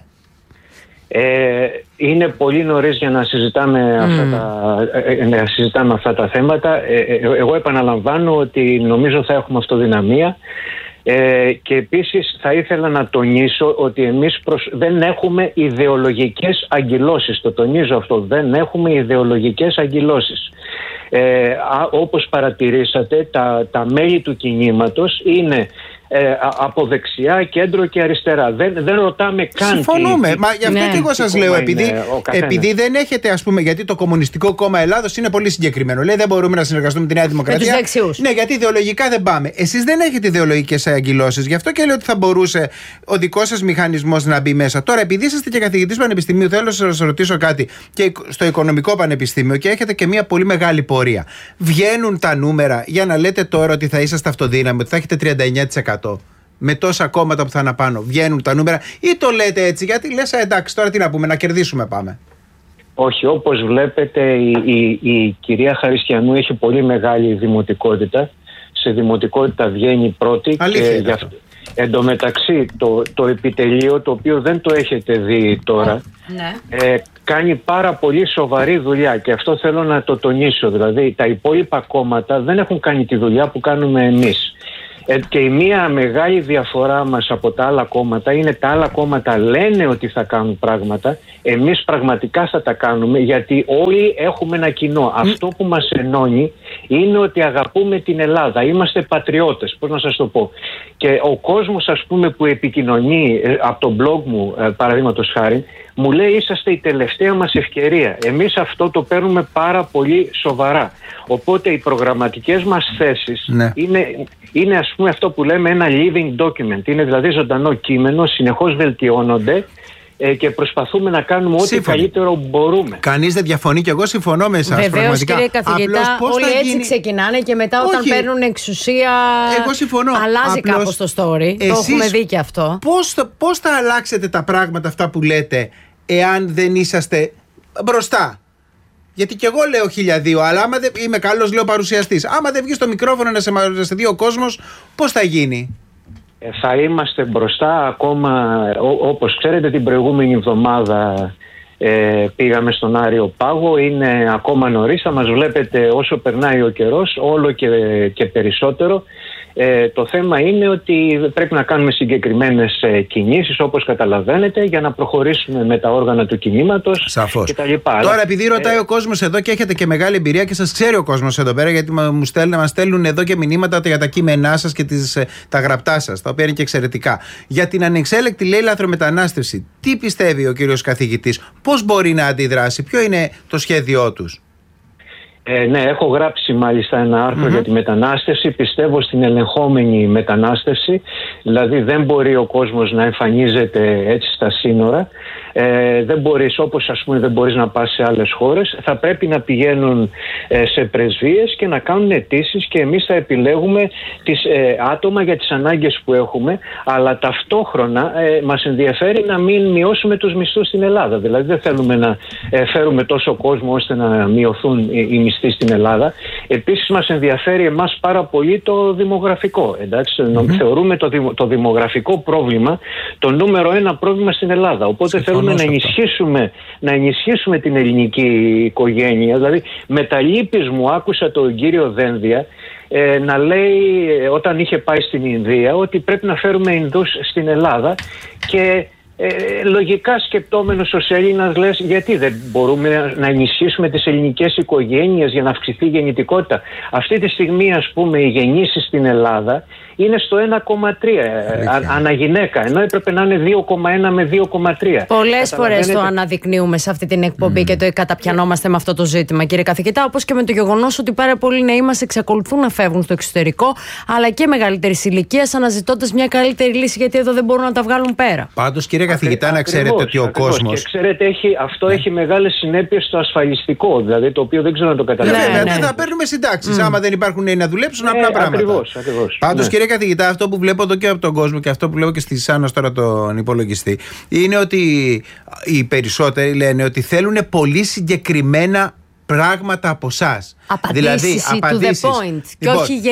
Ε, είναι πολύ νωρίς για να συζητάμε, mm. αυτά τα, να συζητάμε αυτά τα θέματα. Ε, εγώ επαναλαμβάνω ότι νομίζω θα έχουμε αυτοδυναμία ε, και επίσης θα ήθελα να τονίσω ότι εμείς προσ... δεν έχουμε ιδεολογικές αγκυλώσεις. Το τονίζω αυτό, δεν έχουμε ιδεολογικές αγκυλώσεις. Ε, α, όπως παρατηρήσατε, τα, τα μέλη του κινήματος είναι Ε, από δεξιά, κέντρο και αριστερά. Δεν, δεν ρωτάμε καν. Συμφωνούμε. Τι, Μα γι' αυτό ναι. και εγώ σας λέω, επειδή, επειδή δεν έχετε, ας πούμε, γιατί το Κομμουνιστικό Κόμμα Ελλάδος είναι πολύ συγκεκριμένο. Λέει δεν μπορούμε να συνεργαστούμε με τη Νέα Δημοκρατία. Με τους δεξιούς. Ναι, γιατί ιδεολογικά δεν πάμε. Εσείς δεν έχετε ιδεολογικές αγκυλώσεις. Γι' αυτό και λέω ότι θα μπορούσε ο δικός σας μηχανισμός να μπει μέσα. Τώρα, επειδή είσαστε και καθηγητής πανεπιστημίου, θέλω να σας ρωτήσω κάτι. Και στο Οικονομικό Πανεπιστήμιο και έχετε και μια πολύ μεγάλη πορεία. Βγαίνουν τα νούμερα για να λέτε τώρα ότι θα είσαστε αυτοδύναμοι, ότι θα έχετε τριάντα εννέα τοις εκατό. Με τόσα κόμματα που θα είναι πάνω, βγαίνουν τα νούμερα, ή το λέτε έτσι γιατί λες εντάξει τώρα τι να πούμε, να κερδίσουμε πάμε? Όχι, όπως βλέπετε η, η, η κυρία Χαριστιανού έχει πολύ μεγάλη δημοτικότητα. Σε δημοτικότητα βγαίνει πρώτη. Αλήθεια, και γι' αυτό. Εν τω μεταξύ το, το επιτελείο, το οποίο δεν το έχετε δει τώρα, ναι. ε, κάνει πάρα πολύ σοβαρή δουλειά και αυτό θέλω να το τονίσω. Δηλαδή τα υπόλοιπα κόμματα δεν έχουν κάνει τη δουλειά που κάνουμε εμείς. Ε, και η μία μεγάλη διαφορά μας από τα άλλα κόμματα είναι τα άλλα κόμματα λένε ότι θα κάνουν πράγματα, εμείς πραγματικά θα τα κάνουμε, γιατί όλοι έχουμε ένα κοινό. Mm. Αυτό που μας ενώνει είναι ότι αγαπούμε την Ελλάδα, είμαστε πατριώτες, πώς να σας το πω. Και ο κόσμος, ας πούμε, που επικοινωνεί ε, από το blog μου, ε, παραδείγματος χάρη, μου λέει είσαστε η τελευταία μας ευκαιρία. Εμείς αυτό το παίρνουμε πάρα πολύ σοβαρά. Οπότε οι προγραμματικές μας θέσεις ναι. είναι, είναι ας πούμε αυτό που λέμε ένα living document. Είναι δηλαδή ζωντανό κείμενο, συνεχώς βελτιώνονται ε, και προσπαθούμε να κάνουμε ό,τι Σύμφωνοι. καλύτερο μπορούμε. Κανείς δεν διαφωνεί και εγώ συμφωνώ με εσάς. Βεβαίως κύριε καθηγητά, όλοι έτσι γίνει... ξεκινάνε και μετά όταν Όχι. παίρνουν εξουσία εγώ συμφωνώ. αλλάζει Απλώς κάπως το story. Εσείς το έχουμε δει και αυτό. Πώς, πώς θα αλλάξετε τα πράγματα αυτά που λέτε εάν δεν είσαστε μπροστά? Γιατί και εγώ λέω χίλια δύο, αλλά άμα δεν είμαι καλός, λέω παρουσιαστής. Άμα δεν βγει στο μικρόφωνο να σε, να σε δει ο κόσμος, πώς θα γίνει? Ε, θα είμαστε μπροστά ακόμα, ό, όπως ξέρετε την προηγούμενη εβδομάδα ε, πήγαμε στον Άριο Πάγο, είναι ακόμα νωρίς, θα μας βλέπετε όσο περνάει ο καιρός, όλο και, και περισσότερο. Ε, το θέμα είναι ότι πρέπει να κάνουμε συγκεκριμένες ε, κινήσεις, όπως καταλαβαίνετε, για να προχωρήσουμε με τα όργανα του κινήματος κτλ. Τώρα, επειδή ρωτάει ε... ο κόσμος εδώ και έχετε και μεγάλη εμπειρία και σας ξέρει ο κόσμος εδώ πέρα, γιατί μου στέλνουν, μας στέλνουν εδώ και μηνύματα για τα κείμενά σας και τις, ε, τα γραπτά σας, τα οποία είναι και εξαιρετικά. Για την ανεξέλεκτη, λέει, λαθρομετανάστευση, τι πιστεύει ο κύριος καθηγητής, πώς μπορεί να αντιδράσει, ποιο είναι το σχέδιό τους? Ε, ναι, έχω γράψει μάλιστα ένα άρθρο mm-hmm. για τη μετανάστευση. Πιστεύω στην ελεγχόμενη μετανάστευση. Δηλαδή δεν μπορεί ο κόσμος να εμφανίζεται έτσι στα σύνορα. Ε, δεν μπορείς, όπως ας πούμε δεν μπορείς να πας σε άλλες χώρες. Θα πρέπει να πηγαίνουν ε, σε πρεσβείες και να κάνουν αιτήσεις και εμείς θα επιλέγουμε τις ε, άτομα για τις ανάγκες που έχουμε. Αλλά ταυτόχρονα ε, μας ενδιαφέρει να μην μειώσουμε τους μισθούς στην Ελλάδα. Δηλαδή δεν θέλουμε να ε, φέρουμε τόσο κόσμο ώστε να μειωθούν οι μισθοί στην Ελλάδα. Επίσης μας ενδιαφέρει εμάς πάρα πολύ το δημογραφικό. Εντάξει, mm-hmm. Θεωρούμε το, δημο, το δημογραφικό πρόβλημα το νούμερο ένα πρόβλημα στην Ελλάδα. Οπότε Συμφωνώ θέλουμε να ενισχύσουμε, να ενισχύσουμε την ελληνική οικογένεια. Δηλαδή με τα λύπης μου άκουσα τον κύριο Δένδια ε, να λέει όταν είχε πάει στην Ινδία ότι πρέπει να φέρουμε Ινδούς στην Ελλάδα και Ε, λογικά σκεπτόμενος ως Έλληνας λες, γιατί δεν μπορούμε να ενισχύσουμε τις ελληνικές οικογένειες για να αυξηθεί η γεννητικότητα. Αυτή τη στιγμή, ας πούμε, οι γεννήσεις στην Ελλάδα είναι στο ένα κόμμα τρία αναγυναίκα, ενώ έπρεπε να είναι δύο κόμμα ένα με δύο κόμμα τρία. Πολλές φορές το αναδεικνύουμε σε αυτή την εκπομπή mm. και το καταπιανόμαστε με αυτό το ζήτημα, κύριε καθηγητά, όπως και με το γεγονός ότι πάρα πολλοί νέοι μας εξακολουθούν να φεύγουν στο εξωτερικό, αλλά και μεγαλύτερης ηλικίας, αναζητώντας μια καλύτερη λύση, γιατί εδώ δεν μπορούν να τα βγάλουν πέρα. Πάντως, κύριε καθηγητά, να ξέρετε ακριβώς, ότι ο ακριβώς. κόσμος. Και ξέρετε, έχει, αυτό ναι. έχει μεγάλες συνέπειες στο ασφαλιστικό, δηλαδή το οποίο δεν ξέρω να το καταλάβω. Ναι, ναι, ναι. Θα παίρνουμε συντάξεις. Mm. Άμα δεν υπάρχουν νέοι να δουλέψουν, ναι, απλά πράγματα. Ακριβώς, ακριβώς. Πάντως, ναι. κύριε καθηγητά, αυτό που βλέπω εδώ και από τον κόσμο και αυτό που βλέπω και στη Σάνος τώρα τον υπολογιστή, είναι ότι οι περισσότεροι λένε ότι θέλουν πολύ συγκεκριμένα πράγματα από εσάς. Απαντήσεις, δηλαδή, απαντήσεις to the point. Λοιπόν, και όχι γε,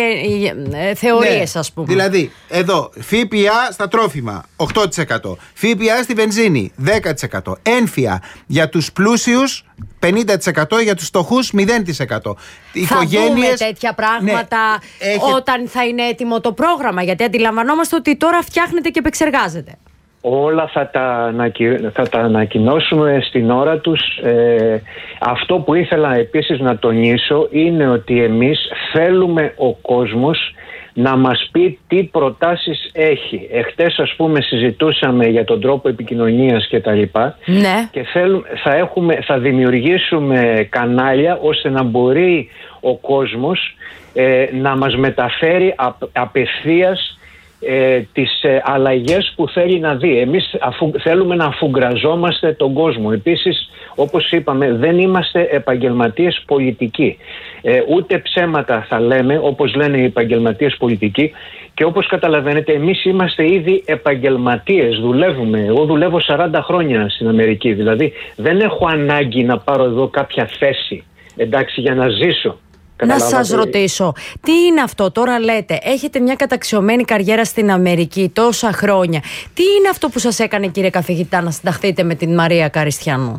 ε, θεωρίες, ναι, ας πούμε. Δηλαδή, εδώ, ΦΠΑ στα τρόφιμα οκτώ τοις εκατό, ΦΠΑ στη βενζίνη δέκα τοις εκατό, ένφια για τους πλούσιους πενήντα τοις εκατό, για τους φτωχούς μηδέν τοις εκατό. Θα οικογένειες, δούμε τέτοια πράγματα, ναι, έχει... όταν θα είναι έτοιμο το πρόγραμμα, γιατί αντιλαμβανόμαστε ότι τώρα φτιάχνεται και επεξεργάζεται. Όλα θα τα, ανακοι... θα τα ανακοινώσουμε στην ώρα τους. Ε, αυτό που ήθελα επίσης να τονίσω είναι ότι εμείς θέλουμε ο κόσμος να μας πει τι προτάσεις έχει. Εχτες, ας πούμε, συζητούσαμε για τον τρόπο επικοινωνίας και τα λοιπά. Ναι. Και θέλουμε, θα, έχουμε, θα δημιουργήσουμε κανάλια ώστε να μπορεί ο κόσμος ε, να μας μεταφέρει απ, απευθείας Ε, τις ε, αλλαγές που θέλει να δει. Εμείς αφου, θέλουμε να αφουγκραζόμαστε τον κόσμο. Επίσης, όπως είπαμε, δεν είμαστε επαγγελματίες πολιτικοί. Ε, ούτε ψέματα θα λέμε, όπως λένε οι επαγγελματίες πολιτικοί, και όπως καταλαβαίνετε, εμείς είμαστε ήδη επαγγελματίες, δουλεύουμε. Εγώ δουλεύω σαράντα χρόνια στην Αμερική, δηλαδή δεν έχω ανάγκη να πάρω εδώ κάποια θέση, εντάξει, για να ζήσω. Να σας ρωτήσω, τι είναι αυτό, τώρα λέτε, έχετε μια καταξιωμένη καριέρα στην Αμερική τόσα χρόνια. Τι είναι αυτό που σας έκανε, κύριε καθηγητά, να συνταχθείτε με την Μαρία Καριστιανού?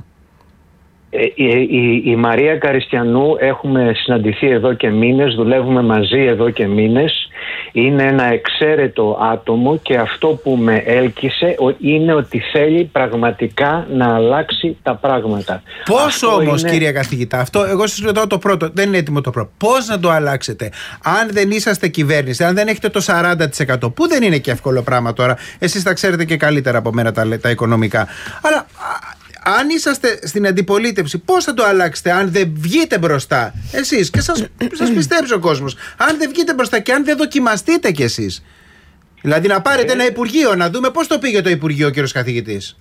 Ε, η, η, η Μαρία Καριστιανού, έχουμε συναντηθεί εδώ και μήνες, δουλεύουμε μαζί εδώ και μήνες. Είναι ένα εξαίρετο άτομο και αυτό που με έλκυσε είναι ότι θέλει πραγματικά να αλλάξει τα πράγματα. Πώς όμως, είναι... κύριε καθηγητά, αυτό εγώ σας ρωτάω το πρώτο, δεν είναι έτοιμο το πρώτο. Πώς να το αλλάξετε, αν δεν είσαστε κυβέρνηση, αν δεν έχετε το σαράντα τοις εκατό, που δεν είναι και εύκολο πράγμα τώρα, εσείς τα ξέρετε και καλύτερα από μένα τα, τα οικονομικά. Αλλά αν είσαστε στην αντιπολίτευση, πώς θα το αλλάξετε αν δεν βγείτε μπροστά εσείς και σας, σας πιστέψει ο κόσμος? Αν δεν βγείτε μπροστά και αν δεν δοκιμαστείτε κι εσείς. Δηλαδή να πάρετε ένα Υπουργείο, να δούμε πώς το πήγε το Υπουργείο, κύριος καθηγητής.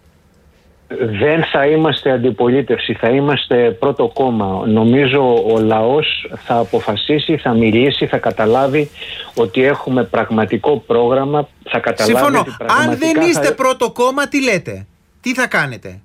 Δεν θα είμαστε αντιπολίτευση, θα είμαστε πρώτο κόμμα. Νομίζω ο λαός θα αποφασίσει, θα μιλήσει, θα καταλάβει ότι έχουμε πραγματικό πρόγραμμα. Θα καταλάβει. Συμφωνώ. Ότι πραγματικά αν δεν είστε θα... πρώτο κόμμα, τι λέτε, τι θα κάνετε?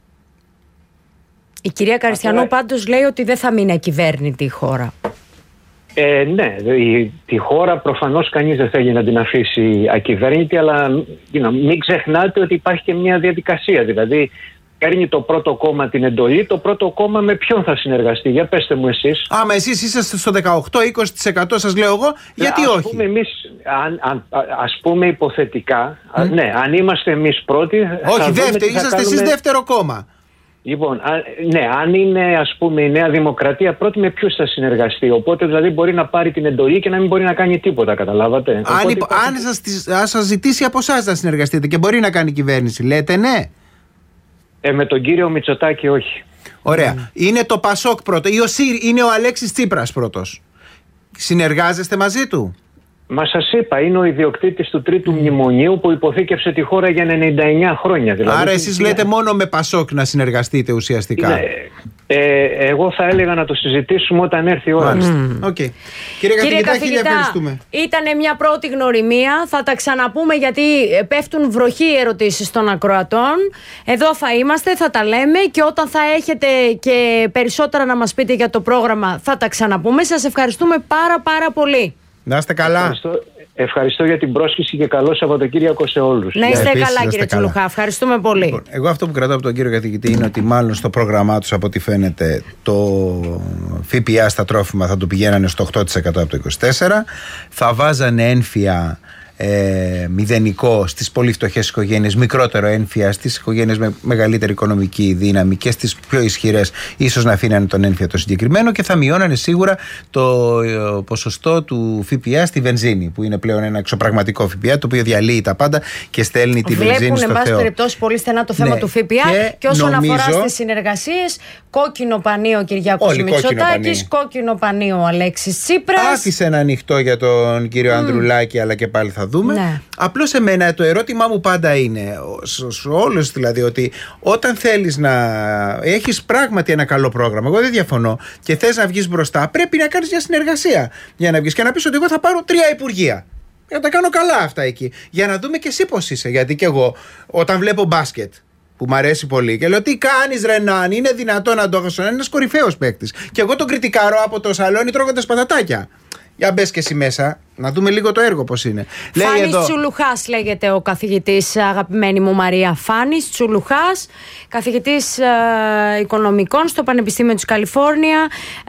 Η κυρία Καριστιανού πάντως λέει ότι δεν θα μείνει ακυβέρνητη η χώρα. Ε, ναι, η, τη χώρα προφανώς κανείς δεν θέλει να την αφήσει ακυβέρνητη, αλλά you know, μην ξεχνάτε ότι υπάρχει και μια διαδικασία. Δηλαδή, παίρνει το πρώτο κόμμα την εντολή, το πρώτο κόμμα με ποιον θα συνεργαστεί? Για πέστε μου εσείς. Άμα εσείς είσαστε στο δεκαοκτώ με είκοσι τοις εκατό, σας λέω εγώ, γιατί ας όχι? Πούμε εμείς, αν, αν, ας πούμε υποθετικά, mm. ναι, αν είμαστε εμείς πρώτοι... Όχι, δεύτερο, είσαστε κάνουμε... εσείς δεύτερο κόμμα. Λοιπόν, α, ναι, αν είναι, ας πούμε, η Νέα Δημοκρατία πρώτη, με ποιους θα συνεργαστεί? Οπότε δηλαδή μπορεί να πάρει την εντολή και να μην μπορεί να κάνει τίποτα, καταλάβατε? Αν, Οπότε, υπο, υπάρχει... αν σας, σας ζητήσει από εσάς να συνεργαστείτε και μπορεί να κάνει κυβέρνηση, λέτε ναι? Ε, με τον κύριο Μητσοτάκη όχι. Ωραία. Mm. Είναι το Πασόκ πρώτο ή ο Σύρ, είναι ο Αλέξης Τσίπρας πρώτος. Συνεργάζεστε μαζί του? Μα σας είπα, είναι ο ιδιοκτήτης του τρίτου mm. μνημονίου που υποθήκευσε τη χώρα για ενενήντα εννέα χρόνια. Δηλαδή, άρα εσείς λέτε μόνο με Πασόκ να συνεργαστείτε ουσιαστικά? Ναι, ε, εγώ θα έλεγα να το συζητήσουμε όταν έρθει η ώρα. Mm. Okay. Κύριε, Κύριε Καθηγητά, ευχαριστούμε. Ήταν μια πρώτη γνωριμία. Θα τα ξαναπούμε, γιατί πέφτουν βροχή ερωτήσεις των ακροατών. Εδώ θα είμαστε, θα τα λέμε, και όταν θα έχετε και περισσότερα να μας πείτε για το πρόγραμμα θα τα ξαναπούμε. Σας ευχαριστούμε πάρα πάρα πολύ. Να είστε καλά. Ευχαριστώ, ευχαριστώ για την πρόσκληση και καλό Σαββατοκύριακο σε όλους. Να είστε επίσης, καλά, κύριε Τσουλουχά. Ευχαριστούμε πολύ. Λοιπόν, εγώ αυτό που κρατάω από τον κύριο καθηγητή είναι ότι μάλλον στο πρόγραμμά τους, από ό,τι φαίνεται, το ΦΠΑ στα τρόφιμα θα το πηγαίνανε στο οκτώ τοις εκατό από το είκοσι τέσσερα. Θα βάζανε ένφια ε, μηδενικό στις πολύ φτωχές οικογένειες, μικρότερο ένφια στις οικογένειες με μεγαλύτερη οικονομική δύναμη και στις πιο ισχυρές ίσως να αφήνανε τον ένφια το συγκεκριμένο, και θα μειώνανε σίγουρα το ποσοστό του ΦΠΑ στη βενζίνη, που είναι πλέον ένα εξωπραγματικό ΦΠΑ το οποίο διαλύει τα πάντα και στέλνει τη βενζίνη στο Θεό. Βλέπουν εν πάση περιπτώσει πολύ στενά το θέμα, ναι, του ΦΠΑ και, και όσον νομίζω, αφορά στις συνεργασίες, κόκκινο πανίο Κυριάκος Μητσοτάκης, κόκκινο πανίο Αλέξης Τσίπρας. Άφησε ένα ανοιχτό για τον κύριο mm. Ανδρουλάκη, αλλά και πάλι θα δούμε. Ναι. Απλώς εμένα το ερώτημά μου πάντα είναι, σε όλους δηλαδή, ότι όταν θέλεις να έχεις πράγματι ένα καλό πρόγραμμα, εγώ δεν διαφωνώ, και θες να βγεις μπροστά, πρέπει να κάνεις μια συνεργασία για να βγεις και να πεις ότι εγώ θα πάρω τρία υπουργεία. Για να τα κάνω καλά αυτά εκεί. Για να δούμε και εσύ πώς είσαι. Γιατί και εγώ, όταν βλέπω μπάσκετ, που μου αρέσει πολύ, και λέω τι κάνεις Ρενάν, είναι δυνατόν να το έχεις, είναι ένας κορυφαίος παίκτης. Και εγώ τον κριτικάρω από το σαλόνι τρώγοντας πατατάκια. Για μπες και εσύ μέσα, να δούμε λίγο το έργο πώς είναι. Φάνης εδώ... Τσουλουχάς λέγεται ο καθηγητής, αγαπημένη μου Μαρία. Φάνης Τσουλουχάς, καθηγητής ε, οικονομικών στο Πανεπιστήμιο της Καλιφόρνια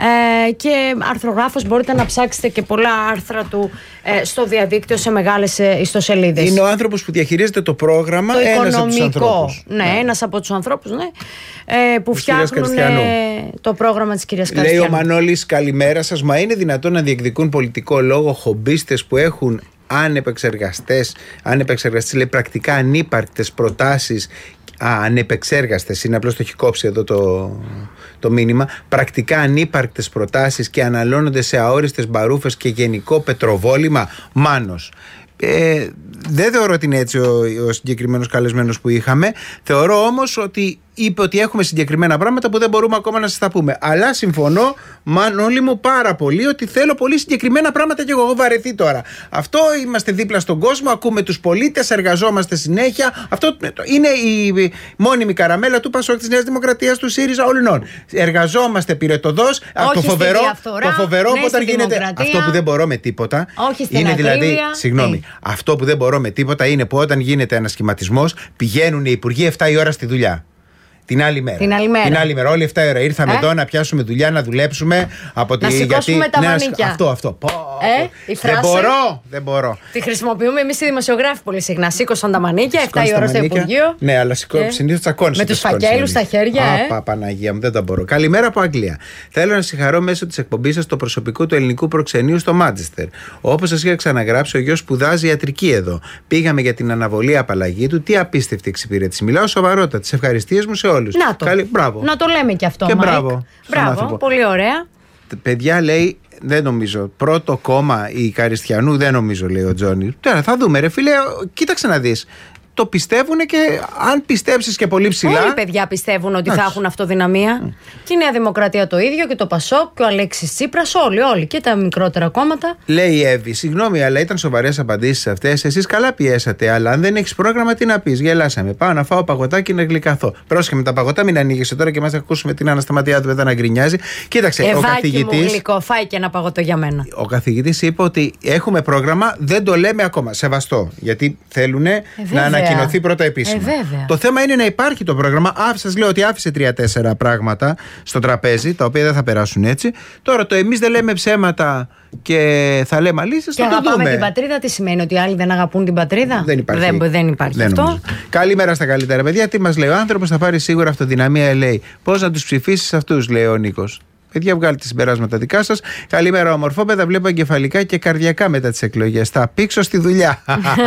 ε, και αρθρογράφος. Μπορείτε να ψάξετε και πολλά άρθρα του ε, στο διαδίκτυο σε μεγάλες ε, ιστοσελίδες. Είναι ο άνθρωπος που διαχειρίζεται το πρόγραμμα, το ένας οικονομικό, από τους ανθρώπους. Ναι, ναι, ένας από τους ανθρώπους, ναι, ε, που φτιάχνουν ε, το πρόγραμμα της κυρίας Καριστιανού. Λέει ο Μανώλης, καλημέρα σας. Μα είναι δυνατόν να διεκδικούν πολιτικό λόγο χομπίστες που έχουν ανεπεξεργαστές, ανεπεξεργαστές λέει πρακτικά ανύπαρκτες προτάσεις. Α, ανεπεξέργαστες είναι, απλώς το έχει κόψει εδώ το, το μήνυμα. Πρακτικά ανύπαρκτες προτάσεις και αναλώνονται σε αόριστες μπαρούφες και γενικό πετροβόλημα. Μάνος. Ε, δεν θεωρώ ότι είναι έτσι ο, ο συγκεκριμένος καλεσμένος που είχαμε. Θεωρώ όμως ότι είπε ότι έχουμε συγκεκριμένα πράγματα που δεν μπορούμε ακόμα να σας τα πούμε. Αλλά συμφωνώ, Μανώλη μου, πάρα πολύ, ότι θέλω πολύ συγκεκριμένα πράγματα και εγώ έχω βαρεθεί τώρα. Αυτό, είμαστε δίπλα στον κόσμο, ακούμε τους πολίτες, εργαζόμαστε συνέχεια. Αυτό είναι η μόνιμη καραμέλα του Πασόκ, της Νέας Δημοκρατίας, του ΣΥΡΙΖΑ, όλων. Εργαζόμαστε πυρετοδός. Το φοβερό, το φοβερό ναι, όταν γίνεται αυτό που δεν μπορώ με τίποτα. Όχι στην είναι ακρίβεια. Δηλαδή, συγγνώμη, ναι. Αυτό που δεν μπορώ με τίποτα είναι που όταν γίνεται ένας σχηματισμός πηγαίνουν οι υπουργοί εφτά η ώρα στη δουλειά. Την άλλη μέρα. Την άλλη μέρα. Την άλλη μέρα. Όλη εφτά η ώρα ήρθαμε ε? εδώ να πιάσουμε δουλειά, να δουλέψουμε. Από να τη... σηκώσουμε γιατί... τα ναι, μανίκια. Αυτό, αυτό. Ε, η δεν μπορώ, δεν μπορώ. Τη χρησιμοποιούμε εμείς οι δημοσιογράφοι πολύ συχνά. Σήκωσαν τα μανίκια, εφτά η ώρα στο Υπουργείο. Ναι, αλλά σηκώ... και... συνήθως τσακώνεις. Με τους φακέλους στα χέρια. Α, ε. πα, Παναγία μου, δεν τα μπορώ. Καλημέρα από Αγγλία. Θέλω να συγχαρώ μέσω της εκπομπής σας το προσωπικό του ελληνικού προξενείου στο Μάντσεστερ. Όπως σας είχα ξαναγράψει, ο γιος σπουδάζει ιατρική εδώ. Πήγαμε για την αναβολή απαλλαγή του. Τι απίστευτη εξυπηρέτηση. Μιλάω σοβαρότατα. Τις ευχαριστίες μου σε όλους. Να το. Καλή... Μπράβο. Να το λέμε και αυτό. Και Μάικ. μπράβο. Μπράβο, πολύ ωραία. Παιδιά, λέει, δεν νομίζω. Πρώτο κόμμα η Καριστιανού, δεν νομίζω, λέει ο Τζόνι. Τώρα θα δούμε, ρε φίλε, κοίταξε να δεις. Το πιστεύουν και αν πιστέψεις και πολύ ψηλά. Όλοι οι παιδιά πιστεύουν ότι θα έχουν αυτοδυναμία. Mm. Και η Νέα Δημοκρατία το ίδιο, και το Πασόκ και ο Αλέξης Τσίπρας. Όλοι, όλοι. Και τα μικρότερα κόμματα. Λέει η Εύη, συγγνώμη, αλλά ήταν σοβαρές απαντήσεις αυτές. Εσείς καλά πιέσατε, αλλά αν δεν έχεις πρόγραμμα, τι να πεις. Γελάσαμε. Πάω να φάω παγωτάκι να γλυκαθώ. Πρόσχε με τα παγωτά, μην ανοίγεσαι τώρα και μας ακούσουμε την Άννα Σταματιάδου μετά να γκρινιάζει. Κοίταξε, Ευάκι ο καθηγητής. Μου γλυκό, φάει και ένα παγωτό για μένα. Ο καθηγητής είπε ότι έχουμε πρόγραμμα, δεν το λέμε ακόμα. Σεβαστό. Γιατί θέλουν ε, να ανακοινωθεί πρώτα επίσημα. Ε, το θέμα είναι να υπάρχει το πρόγραμμα. Σας λέω ότι άφησε τρία-τέσσερα πράγματα στο τραπέζι, τα οποία δεν θα περάσουν έτσι. Τώρα το εμείς δεν λέμε ψέματα και θα λέμε αλήθειες. Και αγαπάμε την πατρίδα, τι σημαίνει, ότι άλλοι δεν αγαπούν την πατρίδα? Δεν υπάρχει. Δεν, δεν υπάρχει δεν αυτό. Νομίζω. Καλημέρα στα καλύτερα παιδιά. Τι μας λέει ο άνθρωπος, θα πάρει σίγουρα αυτοδυναμία, λέει. Πώς να τους ψηφίσεις αυτούς, λέει ο Νίκος. Παιδιά, βγάλετε συμπεράσματα δικά σας. Καλημέρα, ομορφόπεδα. Βλέπω εγκεφαλικά και καρδιακά μετά τις εκλογές. Θα πήξω στη δουλειά.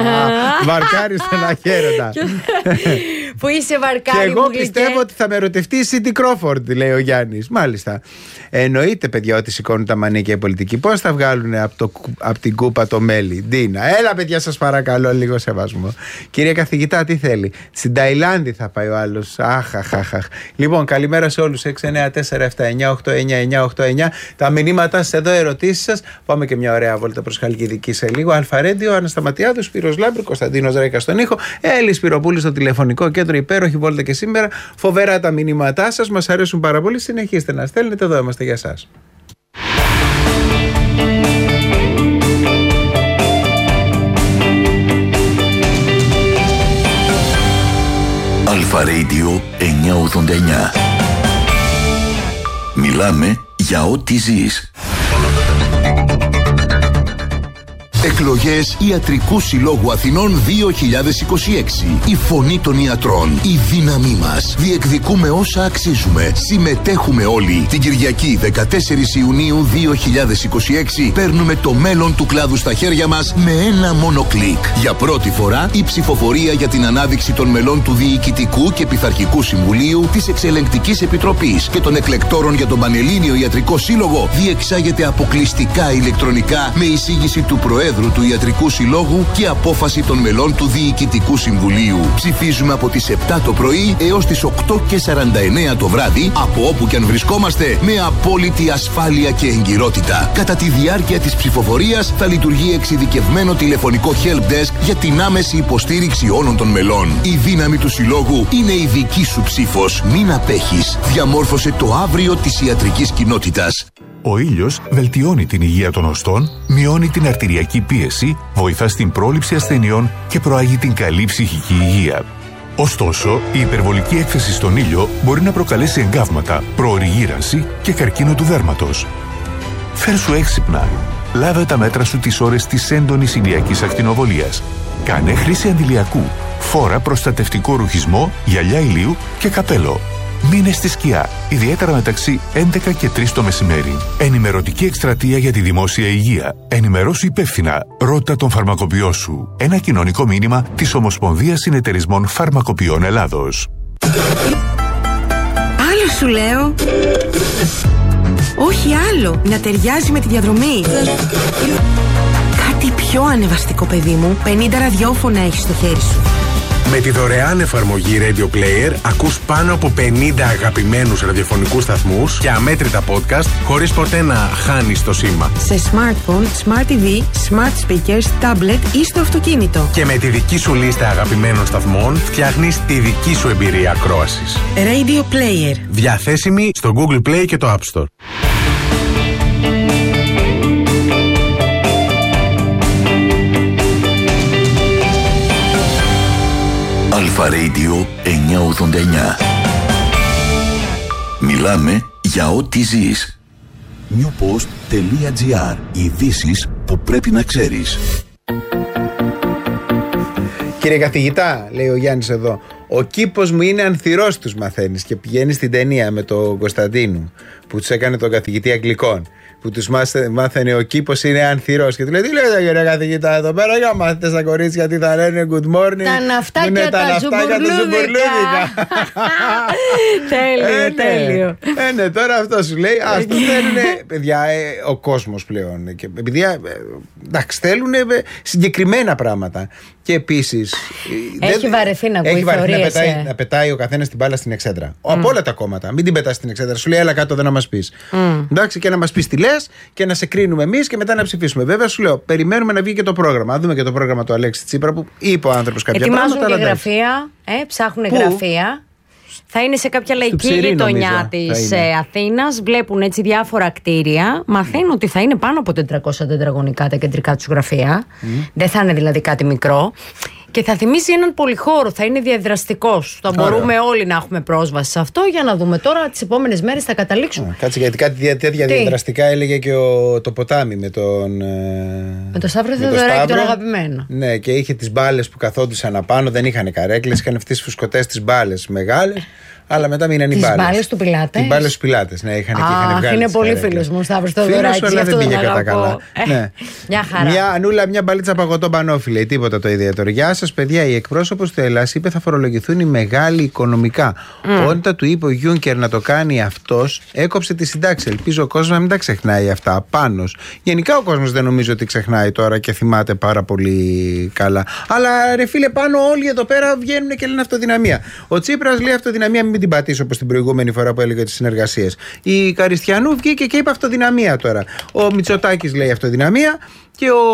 Βαρκάρι στεναχαίρετα. Που είσαι βαρκάρι. Και εγώ πιστεύω ότι θα με ερωτευτεί η Σίντι Κρόφορντ, λέει ο Γιάννης. Μάλιστα. Εννοείται, παιδιά, ότι σηκώνουν τα μανίκια οι πολιτικοί. Πώς θα βγάλουν από, το, από την κούπα το μέλι? Ντίνα, έλα, παιδιά, σας παρακαλώ, λίγο σεβασμό. Κύριε καθηγητά, τι θέλει? Στην Ταϊλάνδη θα πάει ο άλλος. Αχ, αχ, αχ, αχ. Λοιπόν, καλημέρα σε όλους. έξι εννιά τέσσερα επτά εννιά οκτώ εννιά εννιά οκτώ εννιά. Τα μηνύματά σας εδώ, ερωτήσεις σας. Πάμε και μια ωραία βόλτα προς Χαλκιδική σε λίγο. Αλφαρέντιο, Άννα Σταματιάδου, Σπύρος Λάμπρου, Κωνσταντίνος Ρέκα στον ήχο. Έλλη Σπυροπούλη στο τηλεφωνικό κέντρο. Υπέροχη βόλτα και σήμερα. Φοβερά τα μηνύματά σας. Μας αρέσουν πάρα πολύ. Συνεχίστε να στέλνετε. Εδώ είμαστε για σας. Αλφα Radio εννιακόσια ογδόντα εννιά. Μιλάμε για ό,τι ζεις. Εκλογές Ιατρικού Συλλόγου Αθηνών δύο χιλιάδες είκοσι έξι. Η φωνή των ιατρών. Η δύναμή μας. Διεκδικούμε όσα αξίζουμε. Συμμετέχουμε όλοι. Την Κυριακή δεκατέσσερις Ιουνίου δύο χιλιάδες είκοσι έξι παίρνουμε το μέλλον του κλάδου στα χέρια μας με ένα μόνο κλικ. Για πρώτη φορά η ψηφοφορία για την ανάδειξη των μελών του Διοικητικού και Πειθαρχικού Συμβουλίου, της Εξελεγκτικής Επιτροπής και των εκλεκτόρων για τον Πανελλήνιο Ιατρικό Σύλλογο διεξάγεται αποκλειστικά ηλεκτρονικά με εισήγηση του Προέδρου του Ιατρικού Συλλόγου και απόφαση των μελών του Διοικητικού Συμβουλίου. Ψηφίζουμε από τις επτά το πρωί έως τις οκτώ και σαράντα εννέα το βράδυ, από όπου και αν βρισκόμαστε, με απόλυτη ασφάλεια και εγκυρότητα. Κατά τη διάρκεια της ψηφοφορίας θα λειτουργεί εξειδικευμένο τηλεφωνικό help desk για την άμεση υποστήριξη όλων των μελών. Η δύναμη του Συλλόγου είναι η δική σου ψήφος. Μην απέχεις. Διαμόρφωσε το αύριο της ιατρικής κοινότητας. Ο ήλιος βελτιώνει την υγεία των οστών, μειώνει την αρτηριακή πίεση, βοηθά στην πρόληψη ασθενειών και προάγει την καλή ψυχική υγεία. Ωστόσο, η υπερβολική έκθεση στον ήλιο μπορεί να προκαλέσει εγκάβματα, προωρή γύρανση και καρκίνο του δέρματος. Φέρσου έξυπνα. Λάβε τα μέτρα σου τις ώρες της έντονης ηλιακής ακτινοβολίας. Κάνε χρήση αντιλιακού. Φόρα προστατευτικό ρουχισμό, γυαλιά ηλίου και καπέλο. Μείνε στη σκιά, ιδιαίτερα μεταξύ έντεκα και τρεις το μεσημέρι. Ενημερωτική εκστρατεία για τη δημόσια υγεία. Ενημερώσου υπεύθυνα. Ρώτα τον φαρμακοποιό σου. Ένα κοινωνικό μήνυμα της Ομοσπονδίας Συνεταιρισμών Φαρμακοποιών Ελλάδος. Άλλο σου λέω. Όχι άλλο. Να ταιριάζει με τη διαδρομή. Κάτι πιο ανεβαστικό, παιδί μου. πενήντα ραδιόφωνα έχεις στο χέρι σου. Με τη δωρεάν εφαρμογή Radio Player ακούς πάνω από πενήντα αγαπημένους ραδιοφωνικούς σταθμούς και αμέτρητα podcast χωρίς ποτέ να χάνεις το σήμα. Σε smartphone, smart τι βι, smart speakers, tablet ή στο αυτοκίνητο. Και με τη δική σου λίστα αγαπημένων σταθμών φτιάχνεις τη δική σου εμπειρία ακρόασης. Radio Player. Διαθέσιμη στο Google Play και το App Store. Αλφα Radio εννιακόσια ογδόντα εννιά. Μιλάμε για ό,τι ζεις. newpost.gr. Ειδήσεις που πρέπει να ξέρεις. Κύριε καθηγητά, λέει ο Γιάννης εδώ, ο κήπος μου είναι ανθυρός, τους μαθαίνεις. Και πηγαίνει στην ταινία με τον Κωνσταντίνου που τους έκανε τον καθηγητή Αγγλικών, που τους μάθαινε ο κήπος είναι ανθυρός. Και του λέει: τι λέτε, κύριε καθηγητά, εδώ πέρα για μάθετε στα κορίτσια τι θα λένε good morning. Τα ναυτάκια τα, τα ζουμπουρλούδικα. Τέλειο, ε, ναι. τέλειο. Ε, ναι, τώρα αυτό σου λέει. Α, το θέλουν, παιδιά, ε, ο κόσμος πλέον. Και επειδή, ε, εντάξει, θέλουν ε, συγκεκριμένα πράγματα. Και επίσης. Έχει δεν, βαρεθεί να ακούει να πετάει, να πετάει ο καθένας την μπάλα στην εξέδρα. Mm. Από όλα τα κόμματα. Μην την πετάς στην εξέδρα. Σου λέει, έλα κάτω εδώ να μας πεις. Mm. Εντάξει, και να μας πεις τι λες και να σε κρίνουμε εμείς και μετά να ψηφίσουμε. Βέβαια, σου λέω, περιμένουμε να βγει και το πρόγραμμα. Να δούμε και το πρόγραμμα του Αλέξη Τσίπρα που είπε ο άνθρωπος κάποια ετοιμάζουν πράγματα. Ετοιμάζουν και γραφεία. Ε, ψάχνουν Πού? γραφεία. Θα είναι σε κάποια λαϊκή γειτονιά της Αθήνας. Βλέπουν έτσι διάφορα κτίρια. Μαθαίνουν mm. ότι θα είναι πάνω από τετρακόσια τετραγωνικά τα κεντρικά τους γραφεία. Mm. Δεν θα είναι δηλαδή κάτι μικρό. Και θα θυμίσει έναν πολυχώρο, θα είναι διαδραστικός. Θα Άρα. μπορούμε όλοι να έχουμε πρόσβαση σε αυτό για να δούμε τώρα τις επόμενες μέρες θα καταλήξουμε. Κάτσε, γιατί κάτι τέτοια Τι? διαδραστικά έλεγε και ο, το ποτάμι με τον. Με τον Σταύρο Θεοδωράκη, τον αγαπημένο. Ναι, και είχε τις μπάλες που καθόντουσαν απάνω, δεν είχαν καρέκλες, είχαν αυτές τις φουσκωτές τις μπάλες μεγάλες. Αλλά μετά μείναν οι μπάλες. Τις μπάλες του Πιλάτες. Τις μπάλες του Πιλάτες, ναι, είχαν, Αχ, βγάλει. Είναι πολύ φίλος μου, Σταύρος Θεοδωράκης. Αλλά δεν πήγε κατά καλά. Ναι. Μια χαρά. Μια ανούλα, μια μπαλίτσα παγωτό μπανόφιλε, τίποτα το ιδιαίτερο. Γεια σας, παιδιά. Η εκπρόσωπος του Ελλάς είπε θα φορολογηθούν οι μεγάλοι οικονομικά. Mm. Όταν του είπε ο Γιούνκερ να το κάνει αυτός, έκοψε τη συντάξη. Ελπίζω ο κόσμος να μην τα ξεχνάει αυτά. Πάνος. Γενικά ο κόσμος δεν νομίζω ότι ξεχνάει τώρα και θυμάται πάρα πολύ καλά. Αλλά ρε φίλε, πάνω όλοι εδώ πέρα βγαίνουν και λένε αυτοδυναμία. Ο Τσίπρας λέει αυτοδυναμία, μην την πατήσω όπως την προηγούμενη φορά που έλεγε τις συνεργασίες. Η Καριστιανού βγήκε και είπε αυτοδυναμία τώρα. Ο Μητσοτάκης λέει αυτοδυναμία. Και ο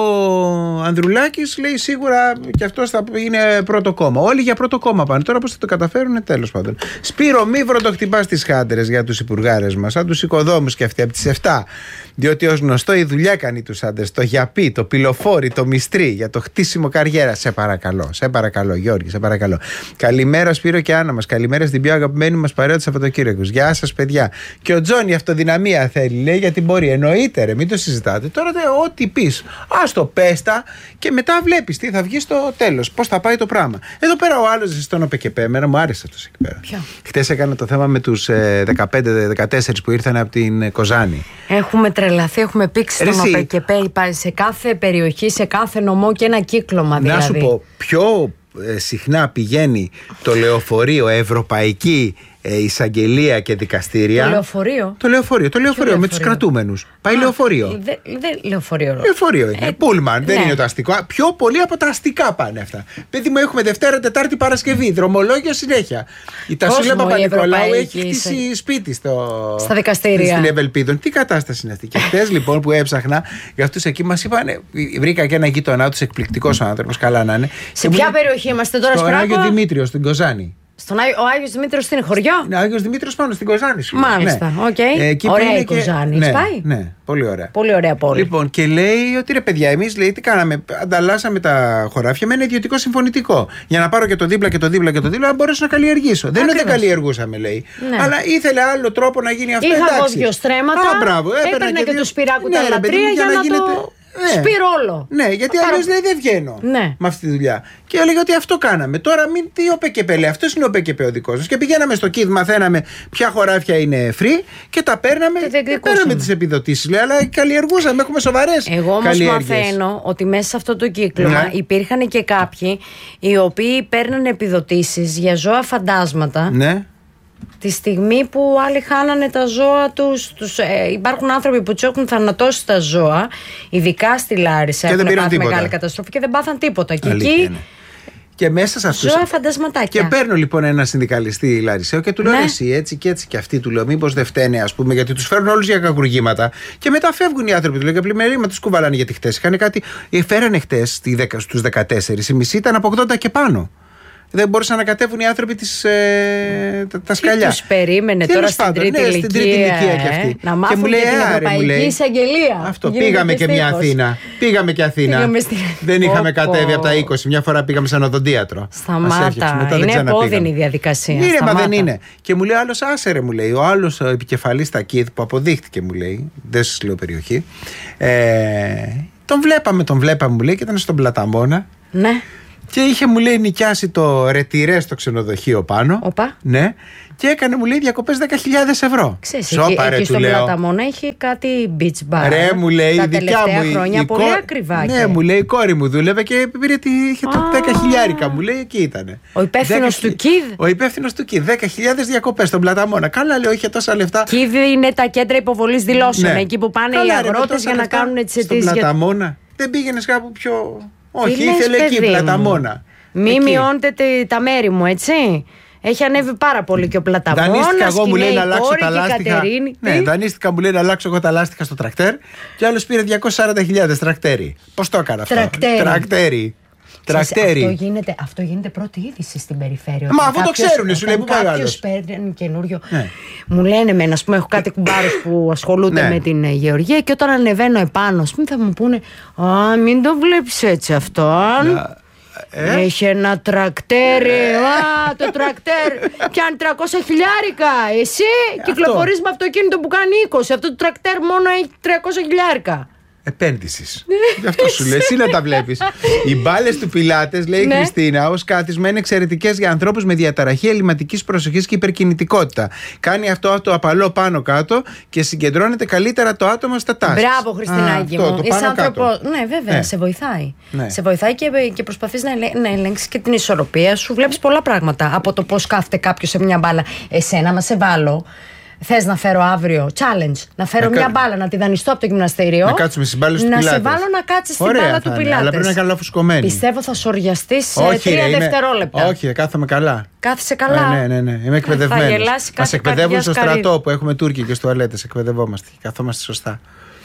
Ανδρουλάκης λέει σίγουρα και αυτός θα είναι πρώτο κόμμα. Όλοι για πρώτο κόμμα πάνε. Τώρα πώς θα το καταφέρουν, τέλος πάντων. Σπύρο, μη βροντοχτυπάς τις χάντρες για τους υπουργάρες μας, σαν τους οικοδόμους και αυτοί από τις εφτά. Διότι ως γνωστό η δουλειά κάνει τους άντρες. Το γιαπί, το πυλοφόρι, το μυστρί για το χτίσιμο καριέρα. Σε παρακαλώ, σε παρακαλώ, Γιώργη, σε παρακαλώ. Καλημέρα, Σπύρο και Άννα μας. Καλημέρα στην πιο αγαπημένη αγαπημένη μας παρέα του Σαββατοκύριακου. Γεια σας, παιδιά. Και ο Τζόνι αυτοδυναμία θέλει, λέει, γιατί μπορεί. Εννοείται, ρε, μην το συζητάτε. Τώρα δε, ό,τι πεις, ας το πέστα και μετά βλέπεις τι θα βγει στο τέλος. Πώς θα πάει το πράγμα. Εδώ πέρα ο άλλος ζεστόν ο ΠΚΠ, εμένα μου άρεσε αυτό εκεί πέρα. Ποιο? Χτες έκανα το θέμα με τους ε, δεκαπέντε δεκατέσσερα που ήρθαν από την ε, Κοζάνη. Έχουμε τρελαθεί, έχουμε πήξει τον ΟΠΕΚΕΠΕ. Υπάρχει σε κάθε περιοχή, σε κάθε νομό και ένα κύκλωμα δηλαδή. Να σου πω, πιο ε, συχνά πηγαίνει το λεωφορείο Ευρωπαϊκή ε, Εισαγγελία και δικαστήρια. Το λεωφορείο. Το λεωφορείο, το λεωφορείο με τους κρατούμενους. Πάει Α, λεωφορείο. Δεν δε, λεωφορείο. Λεωφορείο είναι. Ε, Πούλμαν, δεν ναι. είναι το αστικό. Πιο πολύ από τα αστικά πάνε αυτά. Παιδί μου, έχουμε Δευτέρα, Τετάρτη, Παρασκευή. Δρομολόγιο συνέχεια. Η Τασούλα Παπα-Νικολάου έχει χτίσει σπίτι στο... στα δικαστήρια. Στην Ευελπίδων. Τι κατάσταση είναι αυτή. Και χτες λοιπόν που έψαχνα για αυτούς εκεί μας είπαν. Βρήκα και ένα γείτονά τους, εκπληκτικός άνθρωπος, καλά να είναι. Σε ποια περιοχή είμαστε τώρα, Στον Άγιο Δημήτριο, στην Κοζάνη. Στον Άγιο, ο Άγιος Δημήτριος στην χωριό. Ναι, ο Άγιος Δημήτριος πάνω στην Κοζάνη. Μάλιστα, οκ. Okay. Ε, ωραία η Κοζάνη. Ναι, πάει. Ναι, πολύ ωραία. Πολύ ωραία πόλη. Λοιπόν, και λέει ότι ρε παιδιά, εμείς λέει τι κάναμε. Ανταλλάσσαμε τα χωράφια με ένα ιδιωτικό συμφωνητικό. Για να πάρω και το δίπλα και το δίπλα και το δίπλα, να μπορέσω να καλλιεργήσω. Δεν είναι ότι δεν καλλιεργούσαμε, λέει. Ναι. Αλλά ήθελε άλλο τρόπο να γίνει αυτό. Είχα εγώ δύο στρέμματα. Α, μπράβο, έπαιρνα και, και του Σπυράκου τα λατρεία για να το. Ναι. Σπυρόλο. Ναι, γιατί αλλιώς λέει δεν βγαίνω ναι. με αυτή τη δουλειά. Και έλεγε ότι αυτό κάναμε. Τώρα μην τι ο ΠΚΠ λέει. Αυτό είναι ο ΠΚΠ ο δικός μας. Και πηγαίναμε στο ΚΙΔ, μαθαίναμε ποια χωράφια είναι free και τα παίρναμε. Και παίρναμε τις επιδοτήσεις. Λέει, αλλά καλλιεργούσαμε. Έχουμε σοβαρές καλλιέργειες. Εγώ όμως μαθαίνω ότι μέσα σε αυτό το κύκλωμα ναι. υπήρχαν και κάποιοι οι οποίοι παίρνανε επιδοτήσεις για ζώα φαντάσματα. Ναι. Τη στιγμή που άλλοι χάνανε τα ζώα τους, τους ε, υπάρχουν άνθρωποι που τους έχουν θανατώσει τα ζώα, ειδικά στη Λάρισα, έχουν πάθει μεγάλη καταστροφή και δεν πάθαν τίποτα. Και εκεί και μέσα σε αυτούς. Ζώα φαντασματάκια. Και παίρνω λοιπόν ένα συνδικαλιστή Λαρισαίο και του λέω: ναι. Εσύ έτσι και έτσι και αυτοί, του λέω: Μήπως δεν φταίνε, ας πούμε, γιατί τους φέρνουν όλους για κακουργήματα. Και μετά φεύγουν οι άνθρωποι, του λέω: Και πλημμυρίματα τους κουβαλάνε, γιατί χτες είχαν κάτι. Φέρανε χτες στους δεκατέσσερις, η μισή ήταν από ογδόντα και πάνω. Δεν μπορούσαν να κατέβουν οι άνθρωποι της, ε, τα, τα σκαλιά. Τους περίμενε τι τώρα στην τρίτη, ναι, ηλικία, στην τρίτη ηλικία και αυτή. Να μάθουν και, μου λέει, και την Ευρωπαϊκή Εισαγγελία. Αυτό, πήγαμε και μια Αθήνα. Πήγαμε και Αθήνα. Πήγαμε στη... Δεν είχαμε Οπό. κατέβει από τα είκοσι. Μια φορά πήγαμε σαν οδοντίατρο. Σταμάτα. Είναι επώδυνη η διαδικασία. Είναι, μα δεν είναι. Και μου λέει ο άλλος, άσε ρε, μου λέει. Ο άλλος επικεφαλής στα ΚΙΔ που αποδείχτηκε, μου λέει. Δεν σας λέω περιοχή. Τον βλέπαμε, τον βλέπαμε, μου λέει, και ήταν στον Πλαταμόνα. Ναι. Και είχε, μου λέει, νοικιάσει το ρετυρέ στο ξενοδοχείο πάνω. Οπα. Ναι. Και έκανε, μου λέει, διακοπές δέκα χιλιάδες ευρώ. Ξέρεις, Σόπα, εκεί, ρε, εκεί στον Πλαταμόνα έχει κάτι beach bar. Ρε, μου λέει, τα δικιά μου χρόνια η, πολύ η, ακριβά. Ναι, μου λέει, η κόρη μου δούλευε και πήρε τη, είχε τα δέκα χιλιάρικα, μου λέει, εκεί ήτανε. Ο υπεύθυνος του ΚΙΔ. Ο υπεύθυνος του ΚΙΔ, δέκα χιλιάδες διακοπές στον Πλαταμόνα. Καλά, λέω, είχε τόσα λεφτά. ΚΙΔ είναι τα κέντρα υποβολής δηλώσεων, ναι. Εκεί που πάνε καλά, οι αγρότες για να κάνουν τις αιτήσεις. Στον Πλαταμόνα δεν πήγαινε κάπου πιο. Όχι, ήθελε εκεί, Πλαταμόνα. Μη μειώνετε τα μέρη μου, έτσι. Έχει ανέβει πάρα πολύ και ο Πλαταμόνας. Δανείστηκα εγώ, μου λέει, να αλλάξω τα λάστιχα. Ναι, δανείστηκα, μου λέει, να αλλάξω εγώ τα λάστιχα στο τρακτέρ. Και άλλος πήρε διακόσιες σαράντα χιλιάδες τρακτέρι. Πώς το έκανα αυτό? Τρακτέρι. Τρακτέρι. Τρακτέρι. Αυτό γίνεται, αυτό γίνεται πρώτη είδηση στην περιφέρεια. Μα αφού το ξέρουν, σου λέει, που πάει ο άλλος. Κάποιος παίρνει καινούριο. Ναι. Μου λένε εμένα, ας πούμε, έχω κάτι κουμπάρους που ασχολούνται ναι. με την γεωργία και όταν ανεβαίνω επάνω, ας πούμε, θα μου πούνε, α, μην το βλέπεις έτσι αυτό. Ε? Έχει ένα τρακτέρι. Α, το τρακτέρ πιάνει τριακόσια χιλιάρικα. Εσύ κυκλοφορείς με αυτοκίνητο που κάνει είκοσι. Αυτό το τρακτέρ μόνο έχει τριακόσια χιλιάρικα. Επένδυσης. Γι' αυτό σου λέει, εσύ να τα βλέπεις. Οι μπάλες του Πιλάτες, λέει η ναι. Χριστίνα, ως κάθισμα είναι εξαιρετικές για ανθρώπους με διαταραχή ελλειμματικής προσοχής και υπερκινητικότητα. Κάνει αυτό το απαλό πάνω κάτω και συγκεντρώνεται καλύτερα το άτομο στα τάσεις. Μπράβο, Χριστινάκη μου. Είσαι άνθρωπο. Ναι, βέβαια, ναι. σε βοηθάει. Ναι. Σε βοηθάει και, και προσπαθείς να, ελέ... να ελέγξεις και την ισορροπία σου. Βλέπεις πολλά πράγματα από το πώς κάθεται κάποιος σε μια μπάλα. Εσένα, μα σε βάλω. Θες να φέρω αύριο challenge, να φέρω να μια κα... μπάλα, να τη δανειστώ από το γυμναστήριο. Να κάτσουμε στις μπάλες του να Πιλάτες. Να σε βάλω να κάτσεις στην ωραία, μπάλα του Πιλάτες. Αλλά πρέπει να είναι καλά φουσκωμένη. Πιστεύω θα σοριαστείς σε όχι, τρία ρε, δευτερόλεπτα. Είμαι... Όχι, κάθομαι καλά. Κάθεσαι καλά. Ε, ναι, ναι, ναι. Είμαι εκπαιδευμένος. Μας εκπαιδεύουν στο στρατό που έχουμε τουρκικές τουαλέτες. Εκπαιδευόμαστε και καθόμαστε σωστά.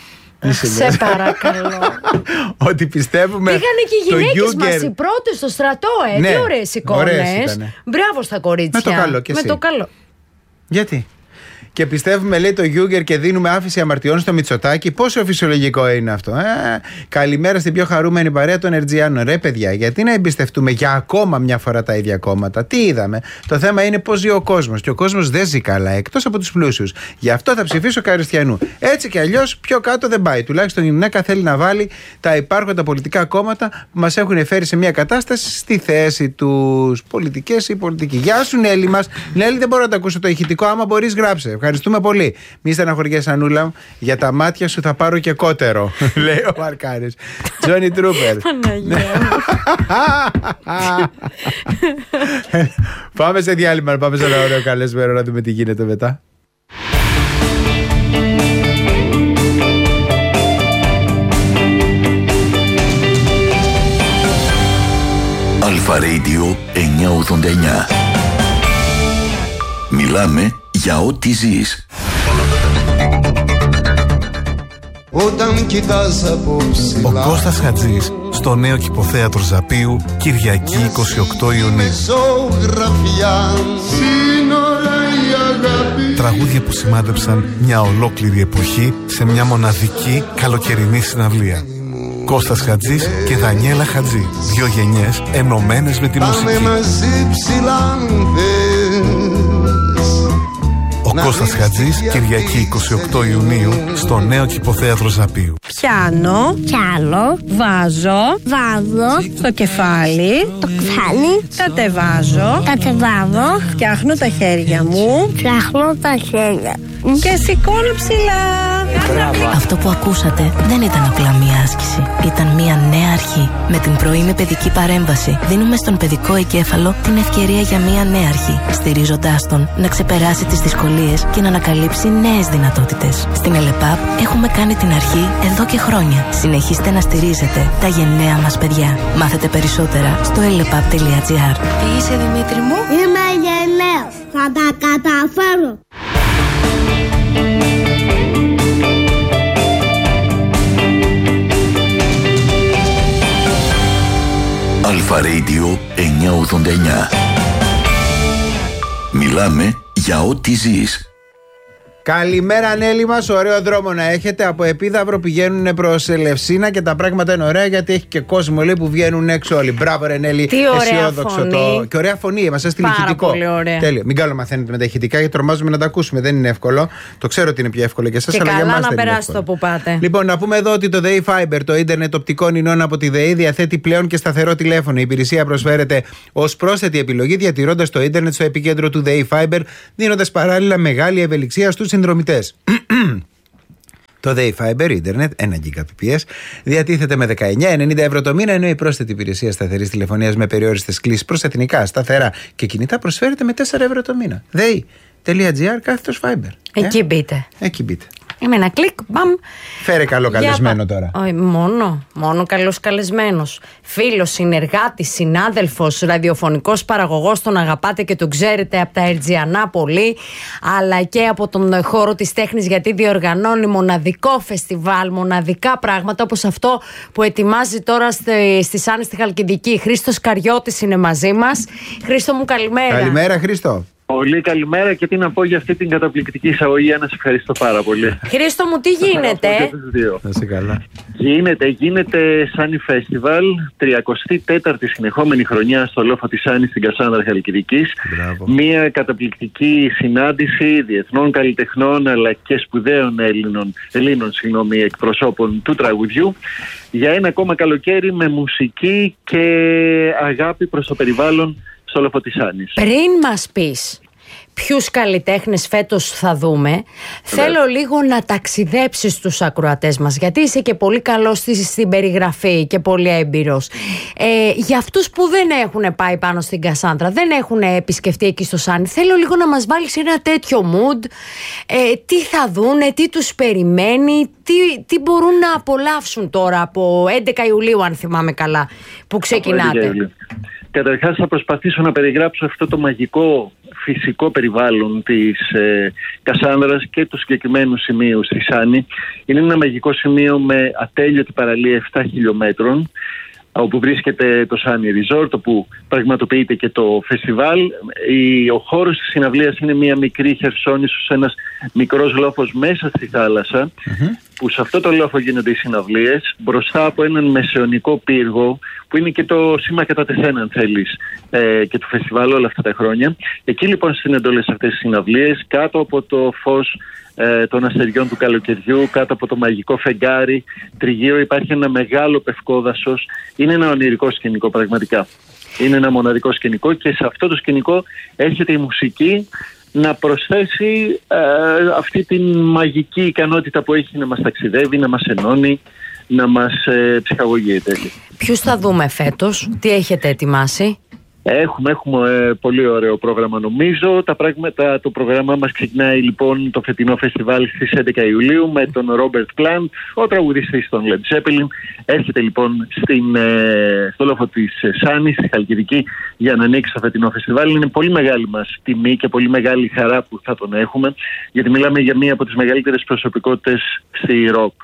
Σε παρακαλώ. Ότι πιστεύουμε. Πήγανε και οι γυναίκες μας οι πρώτες στο στρατό, ε. Τι ωραίες εικόνες. Μπράβο στα κορίτσια. Με το καλό και εσύ. Με το καλό. Γιατί? και πιστεύουμε, λέει, το Γιούγκερ και δίνουμε άφηση αμαρτιών στο Μητσοτάκη. Πόσο φυσιολογικό είναι αυτό. Ε, καλημέρα στην πιο χαρούμενη παρέα των Ερτζιάνων. Ρε, παιδιά, γιατί να εμπιστευτούμε για ακόμα μια φορά τα ίδια κόμματα? Τι είδαμε? Το θέμα είναι πώς ζει ο κόσμος. Και ο κόσμος δεν ζει καλά, εκτός από τους πλούσιους. Γι' αυτό θα ψηφίσω Καριστιανού. Έτσι κι αλλιώς πιο κάτω δεν πάει. Τουλάχιστον η γυναίκα θέλει να βάλει τα υπάρχοντα πολιτικά κόμματα που μας έχουν φέρει σε μια κατάσταση στη θέση τους. Πολιτικές ή πολιτικοί. Γεια σου, Νέλη μας. Νέλη, δεν μπορώ να τα ακούσω το ηχητικό. Άμα μπορείς, γράψε. Ευχαριστούμε πολύ. Μη στεναχωριέσαι, Ανούλα μου. Για τα μάτια σου θα πάρω και κότερο. Λέει ο Μαρκάρης. Τζόνι Τρούπερ. Πάμε σε διάλειμμα. Πάμε σε ένα ωραίο καλεσμένο να δούμε τι γίνεται μετά. Αλφα Radio εννιακόσια ογδόντα εννιά. Μιλάμε για ό,τι ζεις. Όταν κοιτάς από ψηλά. Ο Κώστας Χατζής στο νέο Κηποθέατρο Ζαπίου, Κυριακή εικοστή ογδόη Ιουνίου. Τραγούδια που σημάδεψαν μια ολόκληρη εποχή σε μια μοναδική καλοκαιρινή συναυλία. Κώστας Χατζής και Δανιέλα Χατζή. Δύο γενιές ενωμένες με τη μουσική. Ο Κώστας Χατζής, Κυριακή εικοστή ογδόη Ιουνίου, στο νέο Κηποθέατρο Ζαπίου. Πιάνω, πιάνω, βάζω, βάζω, στο κεφάλι, το κεφάλι, κατεβάζω, κατεβάζω, φτιάχνω τα χέρια μου, φτιάχνω τα χέρια και σηκώνω ψηλά. Αυτό που ακούσατε δεν ήταν απλά μία άσκηση. Ήταν μία νέα αρχή. Με την πρωινή παιδική παρέμβαση δίνουμε στον παιδικό εγκέφαλο την ευκαιρία για μία νέα αρχή, στηρίζοντάς τον να ξεπεράσει τις δυσκολίες και να ανακαλύψει νέες δυνατότητες. Στην ΕΛΕΠΑΠ έχουμε κάνει την αρχή εδώ και χρόνια. Συνεχίστε να στηρίζετε τα γενναία μας παιδιά. Μάθετε περισσότερα στο ελεπαπ τελεία τζι άρ. Τι είσαι, Δημήτρη μου? Είμαι γενναίος. Θα τα καταφέρω. Αλφα Radio εννιακόσια ογδόντα εννιά. Μιλάμε για ό,τι ζεις. Καλημέρα, Νέλη μας. Ωραίο δρόμο να έχετε. Από Επίδαυρο πηγαίνουν προς Λευσίνα και τα πράγματα είναι ωραία γιατί έχει και κόσμο, λέει, που βγαίνουν έξω όλοι. Μπράβο, ρε Νέλη. Τι ωραία φωνή. Το... Και ωραία φωνή. Μας έστειλε ηχητικό. Πολύ ωραία. Τέλειο. Μην καλό μαθαίνετε με τα ηχητικά γιατί τρομάζουμε να τα ακούσουμε. Δεν είναι εύκολο. Το ξέρω ότι είναι πιο εύκολο για εσάς, αλλά για εμάς δεν είναι. Καλά να περάσετε όπου πάτε. Λοιπόν, να πούμε εδώ ότι το ΔΕΗ Fiber, το ίντερνετ οπτικών ινών από τη ΔΕΗ, διαθέτει πλέον και σταθερό τηλέφωνο. Η υπηρεσία προσφέρεται ως πρόσθετη επιλογή, διατηρώντας το ίντερνετ στο επίκεντρο του ΔΕΗ Fiber, δίνοντας παράλληλα μεγάλη ευελιξία στους συνδρομητές. Το ΔΕΗ Fiber Internet ένα Gbps διατίθεται με δεκαεννιά ενενήντα ευρώ το μήνα, ενώ η πρόσθετη υπηρεσία σταθερής τηλεφωνίας με περιόριστες κλήσεις προς εθνικά, σταθερά και κινητά προσφέρεται με τέσσερα ευρώ το μήνα. ΔΕΗ.gr κάθετος Fiber. Εκεί ε? μπείτε. Εκεί μπείτε. Με ένα κλικ, μπαμ. Φέρε καλό καλεσμένο πα... τώρα. Όχι, μόνο, μόνο καλός καλεσμένος. Φίλος, συνεργάτης, συνάδελφος, ραδιοφωνικός παραγωγός, τον αγαπάτε και τον ξέρετε από τα Ερτζιανά πολύ, αλλά και από τον χώρο της τέχνης, γιατί διοργανώνει μοναδικό φεστιβάλ, μοναδικά πράγματα όπως αυτό που ετοιμάζει τώρα στη, στη Σάνη στη Χαλκιδική. Χρήστος Καριώτης είναι μαζί μας. Χρήστο μου, καλημέρα. Καλημέρα, Χρήστο. Πολύ καλημέρα και τι να πω για αυτή την καταπληκτική εισαγωγή. Να σε ευχαριστώ πάρα πολύ. Χρήστο μου, τι γίνεται? Να είσαι καλά. Γίνεται, γίνεται Sunny Festival, τριακοστή τέταρτη συνεχόμενη χρονιά στο λόφο της Σάνη στην Κασάνδρα Χαλκιδικής. Μια καταπληκτική συνάντηση διεθνών καλλιτεχνών αλλά και σπουδαίων Ελλήνων, Ελλήνων συγγνώμη, εκπροσώπων του τραγουδιού για ένα ακόμα καλοκαίρι με μουσική και αγάπη προς το περιβάλλον στο λόφο της Σάνης. Πριν μας πεις ποιους καλλιτέχνες φέτος θα δούμε, ναι, θέλω λίγο να ταξιδέψεις τους ακροατές μας, γιατί είσαι και πολύ καλός στην περιγραφή και πολύ έμπειρος. Ε, για αυτούς που δεν έχουν πάει πάνω στην Κασάνδρα, δεν έχουν επισκεφτεί εκεί στο Σάνι, θέλω λίγο να μας βάλεις ένα τέτοιο mood. Ε, τι θα δούνε, τι τους περιμένει, τι, τι μπορούν να απολαύσουν τώρα από έντεκα Ιουλίου, αν θυμάμαι καλά, που ξεκινάτε. Καταρχάς θα προσπαθήσω να περιγράψω αυτό το μαγικό φυσικό περιβάλλον της ε, Κασάνδρας και του συγκεκριμένου σημείου στη Σάνη. Είναι ένα μαγικό σημείο με ατέλειωτη παραλία επτά χιλιόμετρων, όπου βρίσκεται το Sunny Resort, όπου πραγματοποιείται και το φεστιβάλ. Ο χώρος της συναυλίας είναι μια μικρή Χερσόνησος, ένας μικρός λόφος μέσα στη θάλασσα, mm-hmm. που σε αυτό το λόφο γίνονται οι συναυλίες, μπροστά από έναν μεσαιωνικό πύργο, που είναι και το σήμα κατά τεθέν, αν θέλεις, ε, και του φεστιβάλ όλα αυτά τα χρόνια. Εκεί λοιπόν στείνονται όλες αυτές τις συναυλίες, κάτω από το φως ε, των αστεριών του καλοκαιριού, κάτω από το μαγικό φεγγάρι, τριγύρω υπάρχει ένα μεγάλο πευκόδασος. Είναι ένα ονειρικό σκηνικό πραγματικά. Είναι ένα μοναδικό σκηνικό και σε αυτό το σκηνικό έρχεται η μουσική να προσθέσει ε, αυτή την μαγική ικανότητα που έχει να μας ταξιδεύει, να μας ενώνει, να μας ε, ψυχαγωγεί. Ποιους θα δούμε φέτος, τι έχετε ετοιμάσει? Έχουμε, έχουμε ε, πολύ ωραίο πρόγραμμα νομίζω. Τα πράγματα, το πρόγραμμά μας ξεκινάει λοιπόν το φετινό φεστιβάλ στις έντεκα Ιουλίου με τον Robert Plant, ο τραγουδιστής των Led Zeppelin. Έρχεται λοιπόν στην, ε, στο λόφο της Σάνης, στη Χαλκιδική, για να ανοίξει το φετινό φεστιβάλ. Είναι πολύ μεγάλη μας τιμή και πολύ μεγάλη χαρά που θα τον έχουμε, γιατί μιλάμε για μία από τις μεγαλύτερες προσωπικότητες στη ροκ.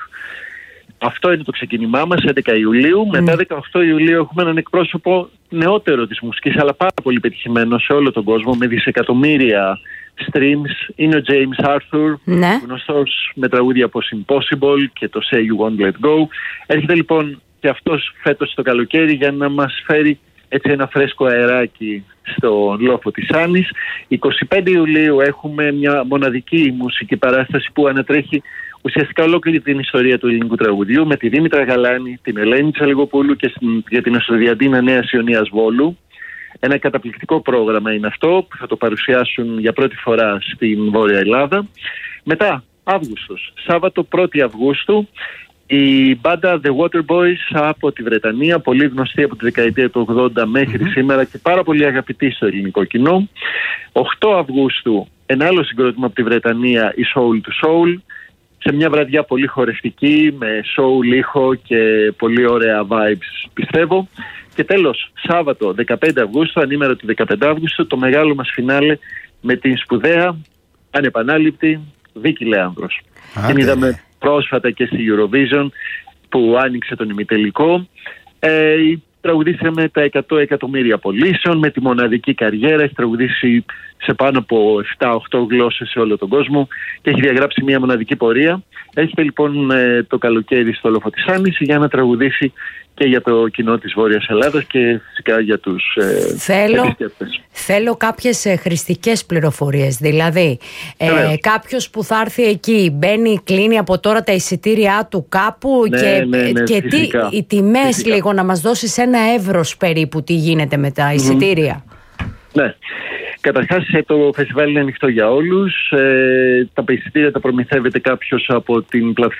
Αυτό είναι το ξεκίνημά μας, έντεκα Ιουλίου. Mm. Μετά δεκαοκτώ Ιουλίου έχουμε έναν εκπρόσωπο νεότερο της μουσικής, αλλά πάρα πολύ πετυχημένο σε όλο τον κόσμο, με δισεκατομμύρια streams. Είναι ο James Arthur, ναι. γνωστός με τραγούδια από Impossible και το Say You Won't Let Go. Έρχεται λοιπόν και αυτός φέτος το καλοκαίρι για να μας φέρει έτσι ένα φρέσκο αεράκι στο λόφο της Άνης. εικοστή πέμπτη Ιουλίου έχουμε μια μοναδική μουσική παράσταση που ανατρέχει ουσιαστικά ολόκληρη την ιστορία του ελληνικού τραγουδιού, με τη Δήμητρα Γαλάνη, την Ελένη Τσαλιγοπούλου και στην, για την Αστροδιαντίνα Νέας Ιωνίας Βόλου. Ένα καταπληκτικό πρόγραμμα είναι αυτό που θα το παρουσιάσουν για πρώτη φορά στην Βόρεια Ελλάδα. Μετά, Αύγουστος, Σάββατο πρώτη Αυγούστου, η μπάντα The Waterboys από τη Βρετανία, πολύ γνωστή από τη δεκαετία του ογδόντα μέχρι mm-hmm. σήμερα και πάρα πολύ αγαπητή στο ελληνικό κοινό. οκτώ Αυγούστου, ένα άλλο συγκρότημα από τη Βρετανία, η Soul to Soul, σε μια βραδιά πολύ χορευτική, με soul ήχο και πολύ ωραία vibes, πιστεύω. Και τέλος, Σάββατο δεκαπέντε Αυγούστου, ανήμερα του δεκαπέντε Αυγούστου, το μεγάλο μας φινάλε με την σπουδαία, ανεπανάληπτη Βίκη Λέανδρος. Την είδαμε πρόσφατα και στη Eurovision που άνοιξε τον ημιτελικό. Ε, τραγουδίστρια με τα εκατό εκατομμύρια πωλήσεων, με τη μοναδική καριέρα, έχει τραγουδήσει σε πάνω από επτά οχτώ γλώσσες σε όλο τον κόσμο και έχει διαγράψει μια μοναδική πορεία. Έρχεται λοιπόν ε, το καλοκαίρι στο λόφο της Άνης για να τραγουδήσει και για το κοινό της Βόρειας Ελλάδας και φυσικά για τους ε, θέλω, επισκέπτες. Θέλω κάποιες ε, χρηστικές πληροφορίες, δηλαδή ε, κάποιος που θα έρθει εκεί μπαίνει, κλείνει από τώρα τα εισιτήριά του κάπου ναι, και, ναι, ναι, και φυσικά, τι, οι τιμές φυσικά. λίγο να μας δώσεις ένα εύρος περίπου τι γίνεται με τα εισιτήρια. Mm-hmm. Ναι. Καταρχάς το φεστιβάλ είναι ανοιχτό για όλους. Ε, τα εισιτήρια τα προμηθεύεται κάποιος από την πλατφόρμα